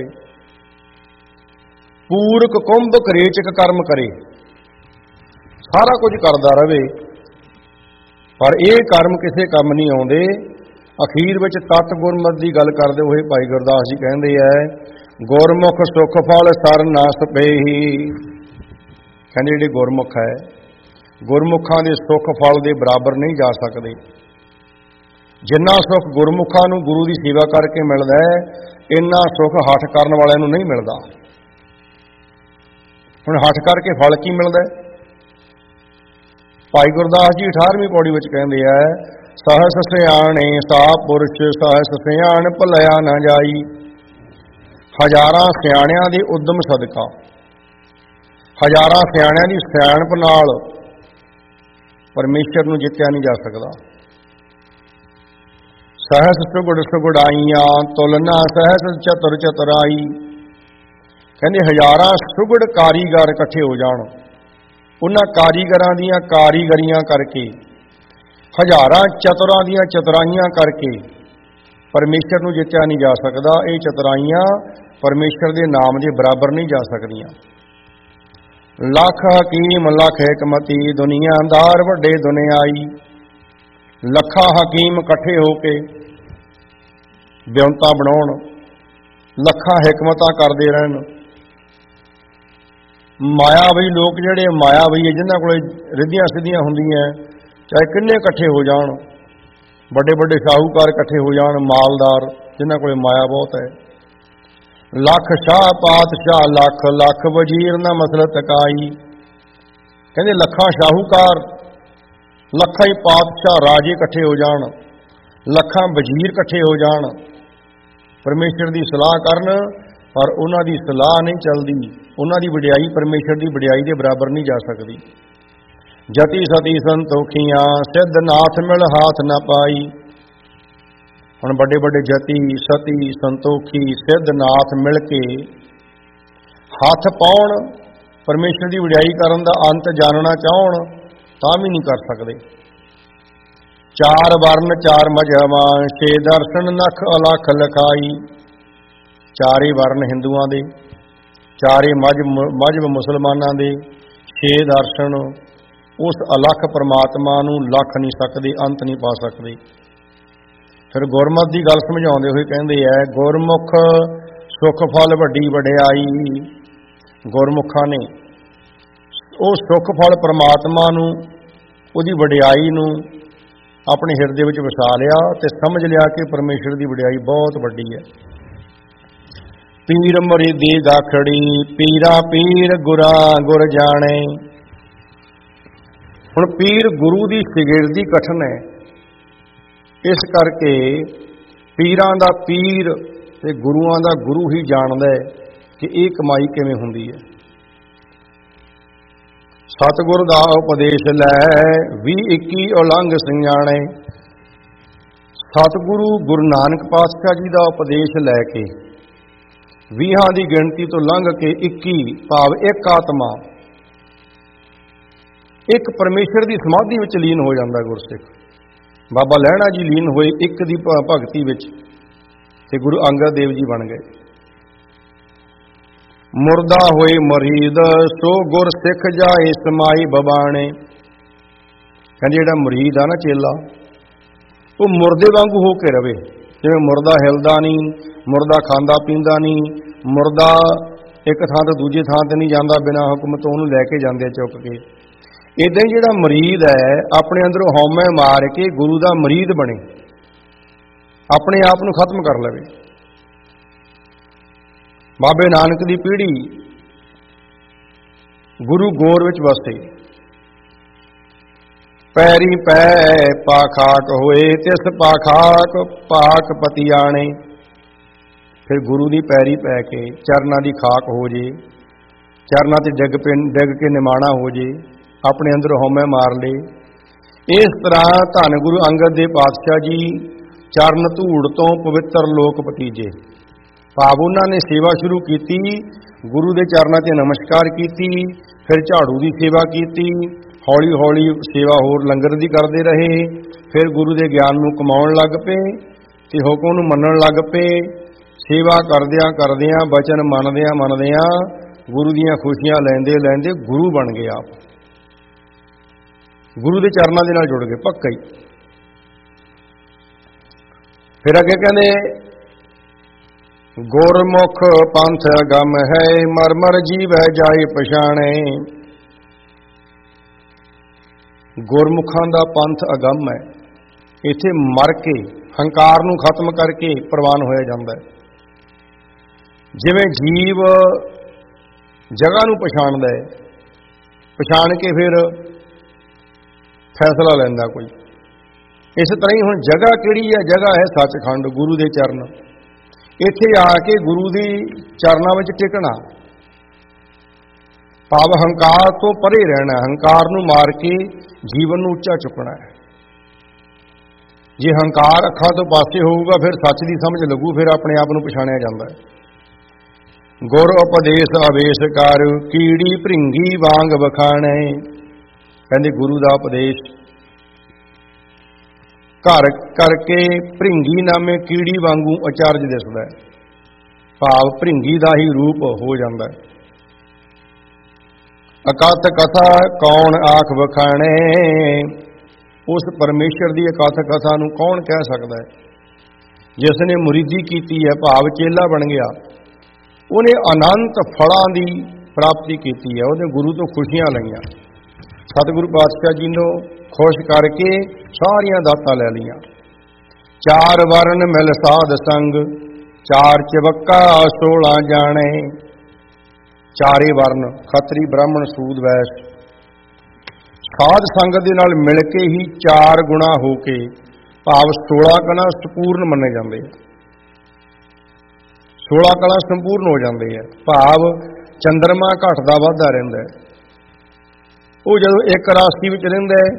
ਪੂਰਕ ਕੁੰਭ ਕਰੇਚਕ ਕਰਮ ਕਰੇ, ਸਾਰਾ ਕੁਝ ਕਰਦਾ ਰਵੇ। ਪਰ ਇਹ ਕਰਮ ਕਿਸੇ ਕੰਮ ਨਹੀਂ ਆਉਂਦੇ। ਅਖੀਰ ਵਿੱਚ ਤਤ ਗੁਰਮਤਿ ਦੀ ਗੱਲ ਕਰਦੇ ਹੋਏ ਭਾਈ ਗੁਰਦਾਸ ਜੀ ਕਹਿੰਦੇ ਹੈ, ਗੁਰਮੁਖ ਸੁਖ ਫਲ ਸਰ ਨਾ ਸਪੇਹੀ। ਕਹਿੰਦੇ ਜਿਹੜੇ ਗੁਰਮੁਖ ਹੈ, ਗੁਰਮੁਖਾਂ ਦੇ ਸੁੱਖ ਫਲ ਦੇ ਬਰਾਬਰ ਨਹੀਂ ਜਾ ਸਕਦੇ। ਜਿੰਨਾ ਸੁੱਖ ਗੁਰਮੁਖਾਂ ਨੂੰ ਗੁਰੂ ਦੀ ਸੇਵਾ ਕਰਕੇ ਮਿਲਦਾ ਹੈ, ਇੰਨਾ ਸੁੱਖ ਹੱਠ ਕਰਨ ਵਾਲਿਆਂ ਨੂੰ ਨਹੀਂ ਮਿਲਦਾ। ਹੁਣ ਹੱਠ ਕਰਕੇ ਫਲ ਕੀ ਮਿਲਦਾ ਹੈ? ਭਾਈ ਗੁਰਦਾਸ ਜੀ 18ਵੀਂ ਪੌੜੀ ਵਿੱਚ ਕਹਿੰਦੇ ਆ, ਸਹਸ ਸਿਆਣੇ ਸਾ ਪੁਰਸ਼ ਸਹਸ ਸਿਆਣ ਭਲਿਆ ਨਾ ਜਾਈ। ਹਜ਼ਾਰਾਂ ਸਿਆਣਿਆਂ ਦੇ ਉਦਮ ਸਦਕਾ, ਹਜ਼ਾਰਾਂ ਸਿਆਣਿਆਂ ਦੀ ਸਿਆਣਪ ਨਾਲ ਪਰਮੇਸ਼ਰ ਨੂੰ ਜਿੱਤਿਆ ਨਹੀਂ ਜਾ ਸਕਦਾ। ਸਹਸ ਸੁਗੜ ਸੁਗੜਾਈਆਂ ਤੁਲਨਾ ਸਹਸ ਚਤੁਰ ਚਤੁਰਾਈ। ਕਹਿੰਦੇ ਹਜ਼ਾਰਾਂ ਸੁਗੜ ਕਾਰੀਗਰ ਇਕੱਠੇ ਹੋ ਜਾਣ, ਉਹਨਾਂ ਕਾਰੀਗਰਾਂ ਦੀਆਂ ਕਾਰੀਗਰੀਆਂ ਕਰਕੇ, ਹਜ਼ਾਰਾਂ ਚਤੁਰਾਂ ਦੀਆਂ ਚਤੁਰਾਈਆਂ ਕਰਕੇ ਪਰਮੇਸ਼ਰ ਨੂੰ ਜਿੱਤਿਆ ਨਹੀਂ ਜਾ ਸਕਦਾ। ਇਹ ਚਤੁਰਾਈਆਂ ਪਰਮੇਸ਼ਰ ਦੇ ਨਾਮ ਦੇ ਬਰਾਬਰ ਨਹੀਂ ਜਾ ਸਕਦੀਆਂ। ਲੱਖ ਹਕੀਮ ਲੱਖ ਹਿਕਮਤੀ ਦੁਨੀਆਦਾਰ ਵੱਡੇ ਦੁਨਿਆਈ। ਲੱਖਾਂ ਹਕੀਮ ਇਕੱਠੇ ਹੋ ਕੇ ਬਿਉਂਤਾਂ ਬਣਾਉਣ, ਲੱਖਾਂ ਹਿਕਮਤਾਂ ਕਰਦੇ ਰਹਿਣ। ਮਾਇਆਵੀ ਲੋਕ ਜਿਹੜੇ ਮਾਇਆਵੀ ਹੈ, ਜਿਨ੍ਹਾਂ ਕੋਲ ਰਿੱਧੀਆਂ ਸਿੱਧੀਆਂ ਹੁੰਦੀਆਂ, ਚਾਹੇ ਕਿੰਨੇ ਇਕੱਠੇ ਹੋ ਜਾਣ, ਵੱਡੇ ਵੱਡੇ ਸ਼ਾਹੂਕਾਰ ਇਕੱਠੇ ਹੋ ਜਾਣ, ਮਾਲਦਾਰ ਜਿਨ੍ਹਾਂ ਕੋਲ ਮਾਇਆ ਬਹੁਤ ਹੈ। ਲੱਖ ਸ਼ਾਹ ਪਾਤਸ਼ਾਹ ਲੱਖ ਲੱਖ ਵਜ਼ੀਰ ਨਾ ਮਸਲਤ ਕਾਈ। ਕਹਿੰਦੇ ਲੱਖਾਂ ਸ਼ਾਹੂਕਾਰ, ਲੱਖਾਂ ਹੀ ਪਾਤਸ਼ਾਹ ਰਾਜੇ ਇਕੱਠੇ ਹੋ ਜਾਣ, ਲੱਖਾਂ ਵਜ਼ੀਰ ਇਕੱਠੇ ਹੋ ਜਾਣ, ਪਰਮੇਸ਼ਰ ਦੀ ਸਲਾਹ ਕਰਨ, ਪਰ ਉਹਨਾਂ ਦੀ ਸਲਾਹ ਨਹੀਂ ਚੱਲਦੀ। ਉਹਨਾਂ ਦੀ ਵਡਿਆਈ ਪਰਮੇਸ਼ਰ ਦੀ ਵਡਿਆਈ ਦੇ ਬਰਾਬਰ ਨਹੀਂ ਜਾ ਸਕਦੀ। ਜਤੀ ਸਤੀ ਸੰਤੋਖੀਆਂ ਸਿੱਧ ਨਾਥ ਮਿਲ ਹਾਥ ਨਾ ਪਾਈ। ਹੁਣ ਵੱਡੇ ਵੱਡੇ ਜਤੀ ਸਤੀ ਸੰਤੋਖੀ ਸਿੱਧ ਨਾਥ ਮਿਲ ਕੇ ਹੱਥ ਪਾਉਣ, ਪਰਮੇਸ਼ਰ ਦੀ ਵਡਿਆਈ ਕਰਨ ਦਾ ਅੰਤ ਜਾਣਨਾ ਚਾਹਣ, ਤਾਂ ਵੀ ਨਹੀਂ ਕਰ ਸਕਦੇ। ਚਾਰ ਵਰਨ ਚਾਰ ਮਜ਼ਹਬਾਂ ਛੇ ਦਰਸ਼ਨ ਨਖ ਅਲਖ ਲਖਾਈ। ਚਾਰੇ ਵਰਨ ਹਿੰਦੂਆਂ ਦੇ, ਚਾਰੇ ਮਜ਼ਹਬ ਮੁਸਲਮਾਨਾਂ ਦੇ, ਛੇ ਦਰਸ਼ਨ ਉਸ ਅਲਖ ਪਰਮਾਤਮਾ ਨੂੰ ਲੱਖ ਨਹੀਂ ਸਕਦੇ, ਅੰਤ ਨਹੀਂ ਪਾ ਸਕਦੇ। ਫਿਰ ਗੁਰਮਤਿ ਦੀ ਗੱਲ ਸਮਝਾਉਂਦੇ ਹੋਏ ਕਹਿੰਦੇ ਹੈ, ਗੁਰਮੁਖ ਸੁੱਖ ਫਲ ਵੱਡੀ ਵਡਿਆਈ। ਗੁਰਮੁਖਾਂ ਨੇ ਉਹ ਸੁੱਖ ਫਲ ਪਰਮਾਤਮਾ ਨੂੰ, ਉਹਦੀ ਵਡਿਆਈ ਨੂੰ ਆਪਣੇ ਹਿਰਦੇ ਵਿੱਚ ਵਸਾ ਲਿਆ ਤੇ ਸਮਝ ਲਿਆ ਕਿ ਪਰਮੇਸ਼ਰ ਦੀ ਵਡਿਆਈ ਬਹੁਤ ਵੱਡੀ ਹੈ। ਪੀਰ ਮਰੀਦੀ ਗਾਖੜੀ ਪੀਰਾ ਪੀਰ ਗੁਰਾ ਗੁਰ ਜਾਣੇ। ਹੁਣ ਪੀਰ ਗੁਰੂ ਦੀ ਸ਼ਾਗਿਰਦੀ ਕਠਨ ਹੈ, ਇਸ ਕਰਕੇ ਪੀਰਾਂ ਦਾ ਪੀਰ ਤੇ ਗੁਰੂਆਂ ਦਾ ਗੁਰੂ ਹੀ ਜਾਣਦਾ ਹੈ ਕਿ ਇਹ ਕਮਾਈ ਕਿਵੇਂ ਹੁੰਦੀ ਹੈ। ਸਤਿਗੁਰ ਦਾ ਉਪਦੇਸ਼ ਲੈ 20-21 ਉਲੰਘ ਸਿਆਣੇ। ਸਤਿਗੁਰੂ ਗੁਰੂ ਨਾਨਕ ਪਾਤਸ਼ਾਹ ਜੀ ਦਾ ਉਪਦੇਸ਼ ਲੈ ਕੇ 20 ਦੀ ਗਿਣਤੀ ਤੋਂ ਲੰਘ ਕੇ 21 ਭਾਵ ਇੱਕ ਆਤਮਾ, ਇੱਕ ਪਰਮੇਸ਼ਰ ਦੀ ਸਮਾਧੀ ਵਿੱਚ ਲੀਨ ਹੋ ਜਾਂਦਾ ਗੁਰਸਿੱਖ। ਬਾਬਾ ਲਹਿਣਾ ਜੀ ਲੀਨ ਹੋਏ ਇੱਕ ਦੀ ਭਗਤੀ ਵਿੱਚ ਤੇ ਗੁਰੂ ਅੰਗਦ ਦੇਵ ਜੀ ਬਣ ਗਏ। ਮੁਰਦਾ ਹੋਏ ਮੁਰੀਦ ਸੋ ਗੁਰ ਸਿੱਖ ਜਾਏ ਸਮਾਈ ਬਬਾਣੇ। ਕਹਿੰਦੇ ਜਿਹੜਾ ਮੁਰੀਦ ਆ ਨਾ ਚੇਲਾ, ਉਹ ਮੁਰਦੇ ਵਾਂਗੂ ਹੋ ਕੇ ਰਵੇ। ਜਿਵੇਂ ਮੁਰਦਾ ਹਿਲਦਾ ਨਹੀਂ, ਮੁਰਦਾ ਖਾਂਦਾ ਪੀਂਦਾ ਨਹੀਂ, ਮੁਰਦਾ ਇੱਕ ਥਾਂ ਤੋਂ ਦੂਜੀ ਥਾਂ ਤੇ ਨਹੀਂ ਜਾਂਦਾ ਬਿਨਾਂ ਹੁਕਮ ਤੋਂ, ਉਹਨੂੰ ਲੈ ਕੇ ਜਾਂਦੇ ਚੁੱਕ ਕੇ। ਇੱਦਾਂ ਹੀ ਜਿਹੜਾ ਮੁਰੀਦ ਹੈ ਆਪਣੇ ਅੰਦਰੋਂ ਹਉਮੈ ਮਾਰ ਕੇ ਗੁਰੂ ਦਾ ਮੁਰੀਦ ਬਣੇ, ਆਪਣੇ ਆਪ ਨੂੰ ਖਤਮ ਕਰ ਲਵੇ। ਬਾਬੇ ਨਾਨਕ ਦੀ ਪੀੜ੍ਹੀ ਗੁਰੂ ਗੋਰ ਵਿੱਚ ਵਸੇ। ਪੈਰੀ ਪੈ ਪਾਖਾਕ ਹੋਏ ਤਿਸ ਪਾਖਾਕ ਪਾਕ ਪਤਿਆਣੇ। ਫਿਰ ਗੁਰੂ ਦੀ ਪੈਰੀ ਪੈ ਕੇ ਚਰਨਾਂ ਦੀ ਖਾਕ ਹੋ ਜੇ, ਚਰਨਾਂ ਤੇ ਡਿੱਗ ਕੇ ਨਿਮਾਣਾ ਹੋ ਜੇ, ਆਪਣੇ ਅੰਦਰ ਹਉਮੈ ਮਾਰ ਲੇ। ਇਸ ਤਰ੍ਹਾਂ ਧੰਨ ਗੁਰੂ ਅੰਗਦ ਦੇਵ ਪਾਤਸ਼ਾਹ ਜੀ ਚਰਨ ਧੂੜ ਤੋਂ ਪਵਿੱਤਰ ਲੋਕ ਭਤੀਜੇ, ਭਾਵ ਉਹਨਾਂ ਨੇ ਸੇਵਾ ਸ਼ੁਰੂ ਕੀਤੀ, ਗੁਰੂ ਦੇ ਚਰਨਾਂ 'ਤੇ ਨਮਸਕਾਰ ਕੀਤੀ, ਫਿਰ ਝਾੜੂ ਦੀ ਸੇਵਾ ਕੀਤੀ, ਹੌਲੀ ਹੌਲੀ ਸੇਵਾ ਹੋਰ ਲੰਗਰ ਦੀ ਕਰਦੇ ਰਹੇ, ਫਿਰ ਗੁਰੂ ਦੇ ਗਿਆਨ ਨੂੰ ਕਮਾਉਣ ਲੱਗ ਪਏ ਤੇ ਹੁਕਮ ਨੂੰ ਮੰਨਣ ਲੱਗ ਪਏ। ਸੇਵਾ ਕਰਦਿਆਂ ਕਰਦਿਆਂ, ਬਚਨ ਮੰਨਦਿਆਂ ਗੁਰੂ ਦੀਆਂ ਖੁਸ਼ੀਆਂ ਲੈਂਦੇ ਲੈਂਦੇ ਗੁਰੂ ਬਣ ਗਏ। ਆਪ ਗੁਰੂ ਦੇ ਚਰਨਾਂ ਦੇ ਨਾਲ ਜੁੜ ਗਏ ਪੱਕਾ ਹੀ। ਫਿਰ ਅੱਗੇ ਕਹਿੰਦੇ ਗੁਰਮੁਖ ਪੰਥ ਅਗੰਮ ਹੈ ਮਰਮਰ ਜੀਵੈ ਜਾਏ ਪਛਾਣੇ। ਗੁਰਮੁਖਾਂ ਦਾ ਪੰਥ ਅਗੰਮ ਹੈ। ਇੱਥੇ ਮਰ ਕੇ ਹੰਕਾਰ ਨੂੰ ਖਤਮ ਕਰਕੇ ਪ੍ਰਵਾਨ ਹੋਇਆ ਜਾਂਦਾ ਹੈ। ਜਿਵੇਂ ਜੀਵ ਜਗ੍ਹਾ ਨੂੰ ਪਛਾਣਦਾ ਹੈ, ਪਛਾਣ ਕੇ ਫਿਰ ਫੈਸਲਾ ਲੈਂਦਾ ਕੋਈ। ਇਸ ਤਰ੍ਹਾਂ ਹੀ ਹੁਣ ਜਗ੍ਹਾ ਕਿਹੜੀ ਹੈ? ਜਗ੍ਹਾ ਹੈ ਸੱਚਖੰਡ, ਗੁਰੂ ਦੇ ਚਰਨ। ਇੱਥੇ ਆ ਕੇ ਗੁਰੂ ਦੀ ਚਰਨਾਂ ਵਿੱਚ ਟਿਕਣਾ, ਭਾਵ ਹੰਕਾਰ ਤੋਂ ਪਰੇ ਰਹਿਣਾ, ਹੰਕਾਰ ਨੂੰ ਮਾਰ ਕੇ ਜੀਵਨ ਨੂੰ ਉੱਚਾ ਚੁੱਕਣਾ ਹੈ। ਜੇ ਹੰਕਾਰ ਅੱਖਾਂ ਤੋਂ ਪਾਸੇ ਹੋਊਗਾ ਫਿਰ ਸੱਚ ਦੀ ਸਮਝ ਲੱਗੂ, ਫਿਰ ਆਪਣੇ ਆਪ ਨੂੰ ਪਛਾਣਿਆ ਜਾਂਦਾ ਹੈ। ਗੁਰ ਉਪਦੇਸ਼ ਆਵੇਸ਼ ਕਰ ਕੀੜੀ ਭ੍ਰਿੰਗੀ ਵਾਂਗ ਵਖਾਣੇ। ਕਹਿੰਦੇ ਗੁਰੂ ਦਾ ਉਪਦੇਸ਼ ਘਰ ਕਰਕੇ ਭ੍ਰਿੰਗੀ ਨਾਮੇ ਕੀੜੀ ਵਾਂਗੂ ਅਚਰਜ ਦਿਸਦਾ ਹੈ, ਭਾਵ ਭ੍ਰਿੰਗੀ ਦਾ ਹੀ ਰੂਪ ਹੋ ਜਾਂਦਾ ਹੈ। ਅਕਥ ਕਥਾ ਕੌਣ ਆਖ ਵਖਾਣੇ। ਉਸ ਪਰਮੇਸ਼ਰ ਦੀ ਅਕਥ ਕਥਾ ਨੂੰ ਕੌਣ ਕਹਿ ਸਕਦਾ ਹੈ? ਜਿਸ ਨੇ ਮੁਰੀਦੀ ਕੀਤੀ ਹੈ, ਭਾਵ ਚੇਲਾ ਬਣ ਗਿਆ, ਉਹਨੇ ਅਨੰਤ ਫਲਾਂ ਦੀ ਪ੍ਰਾਪਤੀ ਕੀਤੀ ਹੈ, ਉਹਨੇ ਗੁਰੂ ਤੋਂ ਖੁਸ਼ੀਆਂ ਲਈਆਂ। ਸਤਿਗੁਰੂ ਪਾਤਸ਼ਾਹ ਜੀ ਨੂੰ ਖੁਸ਼ ਕਰਕੇ ਸਾਰੀਆਂ ਦਾਤਾਂ ਲੈ ਲਈਆਂ। ਚਾਰ ਵਰਨ ਮਿਲ ਸਾਧ ਸੰਗ ਚਾਰ ਚਵੱਕਾ 16 ਜਾਣੇ। ਚਾਰੇ ਵਰਨ ਖੱਤਰੀ ਬ੍ਰਾਹਮਣ ਸੂਦ ਵੈਸ਼ ਸਾਧ ਸੰਗਤ ਦੇ ਨਾਲ ਮਿਲ ਕੇ ਹੀ ਚਾਰ ਗੁਣਾ ਹੋ ਕੇ, ਭਾਵ 16 ਕਲਾ ਸੰਪੂਰਨ ਮੰਨੇ ਜਾਂਦੇ ਆ। 16 ਕਲਾ ਸੰਪੂਰਨ ਹੋ ਜਾਂਦੇ ਆ, ਭਾਵ ਚੰਦਰਮਾ ਘਟਦਾ ਵੱਧਦਾ ਰਹਿੰਦਾ ਹੈ। ਉਹ ਜਦੋਂ ਇੱਕ ਰਾਸ਼ੀ ਵਿੱਚ ਰਹਿੰਦਾ ਹੈ,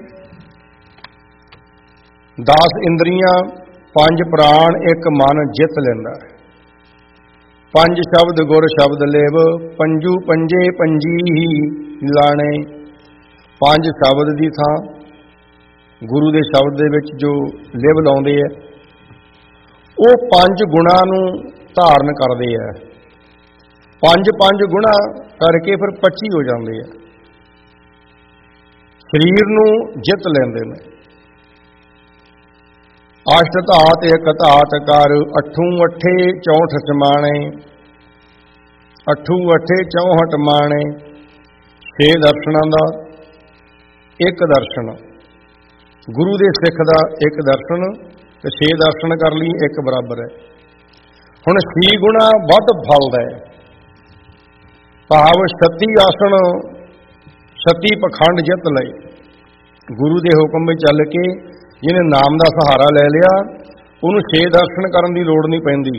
10 ਇੰਦਰੀਆਂ 5 ਪ੍ਰਾਣ 1 ਮਨ ਜਿੱਤ ਲੈਂਦਾ ਹੈ। 5 ਸ਼ਬਦ ਗੁਰ ਸ਼ਬਦ ਲੇਵ ਪੰਜੂ ਪੰਜੇ ਪੰਜੀ ਹੀ ਲਾਣੇ। 5 ਸ਼ਬਦ ਦੀ ਥਾਂ ਗੁਰੂ ਦੇ ਸ਼ਬਦ ਦੇ ਵਿੱਚ ਜੋ ਲਿਵ ਲਾਉਂਦੇ ਹੈ, ਉਹ 5 ਗੁਣਾਂ ਨੂੰ ਧਾਰਨ ਕਰਦੇ ਹੈ। 5 ਗੁਣਾ ਕਰਕੇ ਫਿਰ 25 ਹੋ ਜਾਂਦੇ ਹੈ। ਸਰੀਰ ਨੂੰ ਜਿੱਤ ਲੈਂਦੇ ਨੇ। ਅਸ਼ਟ ਧਾਤ ਇੱਕ ਧਾਤ ਕਰ ਅਠੂ ਅਠੇ 64 ਸਮਾਣੇ। ਅਠੂ ਅਠੇ 64 ਮਾਣੇ। 6 ਦਰਸ਼ਨਾਂ ਦਾ ਇੱਕ ਦਰਸ਼ਨ, ਗੁਰੂ ਦੇ ਸਿੱਖ ਦਾ ਇੱਕ ਦਰਸ਼ਨ, ਤੇ 6 ਦਰਸ਼ਨ ਕਰ ਲਈ ਇੱਕ ਬਰਾਬਰ ਹੈ। ਹੁਣ 6 ਗੁਣਾ ਵੱਧ ਫਲਦਾ ਹੈ, ਭਾਵ 36 ਆਸਣ 36 ਪਖੰਡ ਜਿੱਤ ਲਏ। ਗੁਰੂ ਦੇ ਹੁਕਮ ਵਿੱਚ ਚੱਲ ਕੇ ਜਿਹਨੇ ਨਾਮ ਦਾ ਸਹਾਰਾ ਲੈ ਲਿਆ, ਉਹਨੂੰ 6 ਦਰਸ਼ਨ ਕਰਨ ਦੀ ਲੋੜ ਨਹੀਂ ਪੈਂਦੀ।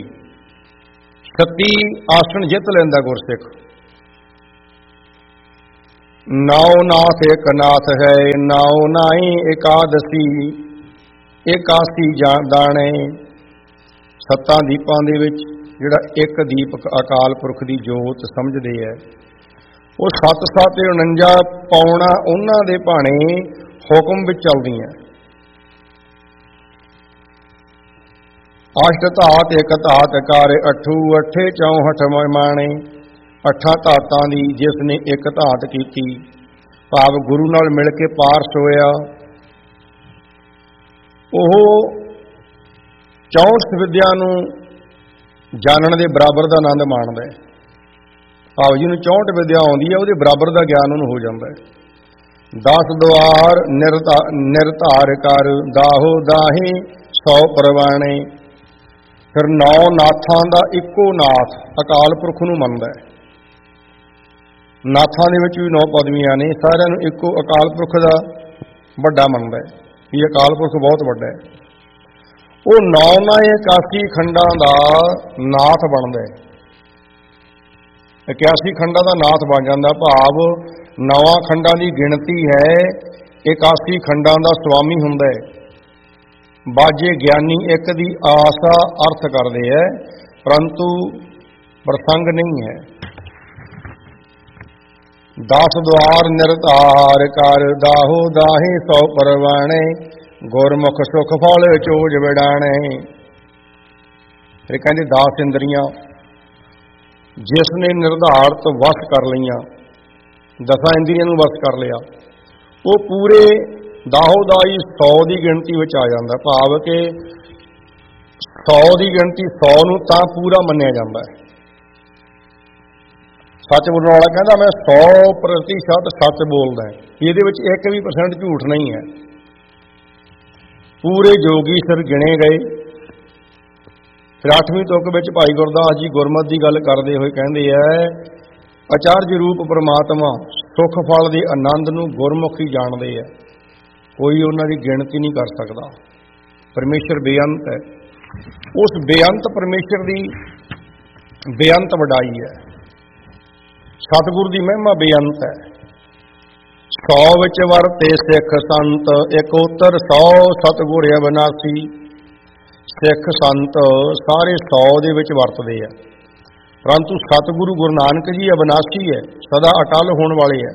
36 ਆਸਣ ਜਿੱਤ ਲੈਂਦਾ ਗੁਰਸਿੱਖ। ਨਾਉ ਨਾਥ ਇੱਕ ਨਾਥ ਹੈ, ਨਾਉ ਨਾਹੀ ਇਕਾਦਸੀ, ਇਕਾਸੀ ਦਾਣੇ। ਸੱਤਾਂ ਦੀਪਾਂ ਦੇ ਵਿੱਚ ਜਿਹੜਾ ਇੱਕ ਦੀਪਕ ਅਕਾਲ ਪੁਰਖ ਦੀ ਜੋਤ ਸਮਝਦੇ ਹੈ, ਉਹ 7 ਤੇ 49 ਪੌਣਾ ਉਹਨਾਂ ਦੇ ਭਾਣੇ ਹੁਕਮ ਵਿੱਚ ਚੱਲਦੀਆਂ। ਅਸ਼ਟ ਧਾਤ ਇੱਕ ਧਾਤ ਕਰ, ਅਠੂ ਅਠੇ 64 ਮਾਣੇ। 8 ਧਾਤਾਂ ਦੀ ਜਿਸ ਨੇ ਇੱਕ ਧਾਤ ਕੀਤੀ, ਭਾਵ ਗੁਰੂ ਨਾਲ ਮਿਲ ਕੇ ਪਾਰਸ ਹੋਇਆ, ਉਹ 64 ਵਿਦਿਆ ਨੂੰ ਜਾਣਨ ਦੇ ਬਰਾਬਰ ਦਾ ਆਨੰਦ ਮਾਣਦਾ ਹੈ। ਭਾਵ ਜਿਹਨੂੰ 64 ਵਿਦਿਆ ਆਉਂਦੀ ਹੈ, ਉਹਦੇ ਬਰਾਬਰ ਦਾ ਗਿਆਨ ਉਹਨੂੰ ਹੋ ਜਾਂਦਾ ਹੈ। 10 ਦੁਆਰ ਨਿਰਧਾਰ ਕਰ, ਦਾਹੋ ਦਾਹੀ 100 ਪ੍ਰਵਾਣੇ। ਫਿਰ 9 ਨਾਥਾਂ ਦਾ ਇੱਕੋ ਨਾਥ ਅਕਾਲ ਪੁਰਖ ਨੂੰ ਮੰਨਦਾ ਹੈ। ਨਾਥਾਂ ਦੇ ਵਿੱਚ ਵੀ 9 ਪਦਵੀਆਂ ਨੇ, ਸਾਰਿਆਂ ਨੂੰ ਇੱਕੋ ਅਕਾਲ ਪੁਰਖ ਦਾ ਵੱਡਾ ਮੰਨਦਾ ਹੈ ਵੀ ਅਕਾਲ ਪੁਰਖ ਬਹੁਤ ਵੱਡਾ ਹੈ। ਉਹ 9 81 ਖੰਡਾਂ ਦਾ ਨਾਥ ਬਣਦਾ ਹੈ। 81 ਖੰਡਾਂ ਦਾ ਨਾਥ ਬਣ ਜਾਂਦਾ, ਭਾਵ 9 ਖੰਡਾਂ ਦੀ ਗਿਣਤੀ ਹੈ, 81 ਖੰਡਾਂ ਦਾ ਸੁਆਮੀ ਹੁੰਦਾ ਹੈ। ਬਾਜੇ ਗਿਆਨੀ ਇੱਕ ਦੀ ਆਸਾ ਅਰਥ ਕਰਦੇ ਹੈ, ਪਰੰਤੂ ਪ੍ਰਸੰਗ ਨਹੀਂ ਹੈ। 10 ਦੁਆਰ ਨਿਰਧਾਰ ਕਰ, ਦਾਹੋ ਦਾਹੇ 100 ਪਰਵਾਣੇ। ਗੁਰਮੁਖ ਸੁਖ ਫਲ ਚੋਜ ਵਿਡਾਣੇ। ਫਿਰ ਕਹਿੰਦੇ 10 ਇੰਦਰੀਆਂ ਜਿਸ ਨੇ ਨਿਰਧਾਰਤ ਵਸ ਕਰ ਲਈਆਂ, 10 ਇੰਦਰੀਆਂ ਨੂੰ ਵਸ ਕਰ ਲਿਆ, ਉਹ ਪੂਰੇ ਦਾਹੋ ਦਾਈ 100 ਦੀ ਗਿਣਤੀ ਵਿੱਚ ਆ ਜਾਂਦਾ। ਭਾਵ ਕਿ 100 ਦੀ ਗਿਣਤੀ 100 ਨੂੰ ਤਾਂ ਪੂਰਾ ਮੰਨਿਆ ਜਾਂਦਾ ਹੈ। ਸੱਚ ਬੋਲਣ ਵਾਲਾ ਕਹਿੰਦਾ ਮੈਂ 100% ਸੱਚ ਬੋਲਦਾ, ਇਹਦੇ ਵਿੱਚ 1% ਝੂਠ ਨਹੀਂ ਹੈ। ਪੂਰੇ ਜੋਗੀ ਸਿਰ ਗਿਣੇ ਗਏ। ਫਿਰ 8ਵੀਂ ਤੁਕ ਵਿੱਚ ਭਾਈ ਗੁਰਦਾਸ ਜੀ ਗੁਰਮਤਿ ਦੀ ਗੱਲ ਕਰਦੇ ਹੋਏ ਕਹਿੰਦੇ ਹੈ, ਅਚਾਰਜ ਰੂਪ ਪ੍ਰਮਾਤਮਾ ਸੁਖ ਫਲ ਦੇ ਆਨੰਦ ਨੂੰ ਗੁਰਮੁਖੀ ਜਾਣਦੇ ਹੈ, ਕੋਈ ਉਹਨਾਂ ਦੀ ਗਿਣਤੀ ਨਹੀਂ ਕਰ ਸਕਦਾ। ਪਰਮੇਸ਼ਰ ਬੇਅੰਤ ਹੈ। ਉਸ ਬੇਅੰਤ ਪਰਮੇਸ਼ਰ ਦੀ ਬੇਅੰਤ ਵਡਾਈ ਹੈ। ਸਤਿਗੁਰੂ ਦੀ ਮਹਿਮਾ ਬੇਅੰਤ ਹੈ। 100 ਵਿੱਚ ਵਰਤੇ ਸਿੱਖ ਸੰਤ, ਇੱਕ ਉੱਤਰ 100 ਸਤਿਗੁਰ ਅਵਿਨਾਸੀ। ਸਿੱਖ ਸੰਤ ਸਾਰੇ 100 ਦੇ ਵਿੱਚ ਵਰਤਦੇ ਆ, ਪਰੰਤੂ ਸਤਿਗੁਰੂ ਗੁਰੂ ਨਾਨਕ ਜੀ ਅਵਿਨਾਸੀ ਹੈ, ਸਦਾ ਅਟਲ ਹੋਣ ਵਾਲੇ ਹੈ।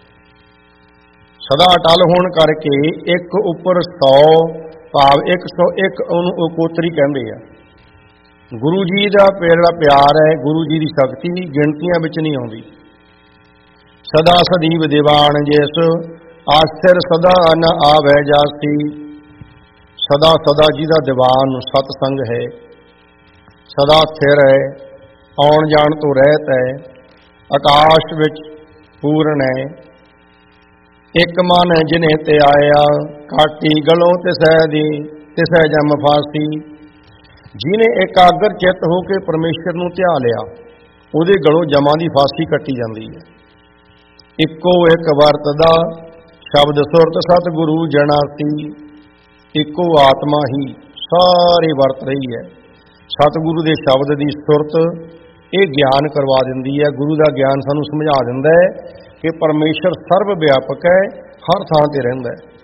ਸਦਾ ਅਟਲ ਹੋਣ ਕਰਕੇ ਇੱਕ ਉੱਪਰ 100 ਭਾਵ 101 ਉਹਨੂੰ ਇਕੋਤਰੀ ਕਹਿੰਦੇ ਆ। ਗੁਰੂ ਜੀ ਦਾ ਜਿਹੜਾ ਪਿਆਰ ਹੈ, ਗੁਰੂ ਜੀ ਦੀ ਸ਼ਕਤੀ ਗਿਣਤੀਆਂ ਵਿੱਚ ਨਹੀਂ ਆਉਂਦੀ। ਸਦਾ ਸਦੀਵ ਦੀਵਾਨ ਜਿਸ, ਆਸਰ ਸਦਾ ਨ ਆਵੈ ਜਾਸੀ। ਸਦਾ ਸਦਾ ਜਿਹਦਾ ਦੀਵਾਨ ਸਤਸੰਗ ਹੈ, ਸਦਾ ਸਥਿਰ ਹੈ, ਆਉਣ ਜਾਣ ਤੋਂ ਰਹਿਤ ਹੈ, ਆਕਾਸ਼ ਵਿੱਚ ਪੂਰਨ ਹੈ। ਇੱਕ ਮਨ ਜਿਨੇ ਤੇ ਆਇਆ, ਕਾਟੀ ਗਲੋਂ ਤਿਸੈ ਜਮ ਫਾਸੀ। ਜਿਹਨੇ ਇਕਾਗਰ ਚਿੱਤ ਹੋ ਕੇ ਪਰਮੇਸ਼ਰ ਨੂੰ ਧਿਆ ਲਿਆ, ਉਹਦੇ ਗਲੋਂ ਜਮਾਂ ਦੀ ਫਾਸੀ ਕੱਟੀ ਜਾਂਦੀ ਹੈ। ਇੱਕੋ ਇੱਕ ਵਰਤਦਾ ਸ਼ਬਦ ਸੁਰਤ ਸਤਿਗੁਰੂ ਜਣਾਸੀ। ਇੱਕੋ ਆਤਮਾ ਹੀ ਸਾਰੇ ਵਰਤ ਰਹੀ ਹੈ। ਸਤਿਗੁਰੂ ਦੇ ਸ਼ਬਦ ਦੀ ਸੁਰਤ ਇਹ ਗਿਆਨ ਕਰਵਾ ਦਿੰਦੀ ਹੈ। ਗੁਰੂ ਦਾ ਗਿਆਨ ਸਾਨੂੰ ਸਮਝਾ ਦਿੰਦਾ ਹੈ ਕਿ ਪਰਮੇਸ਼ਰ ਸਰਬ ਵਿਆਪਕ ਹੈ, ਹਰ ਥਾਂ ਤੇ ਰਹਿੰਦਾ ਹੈ।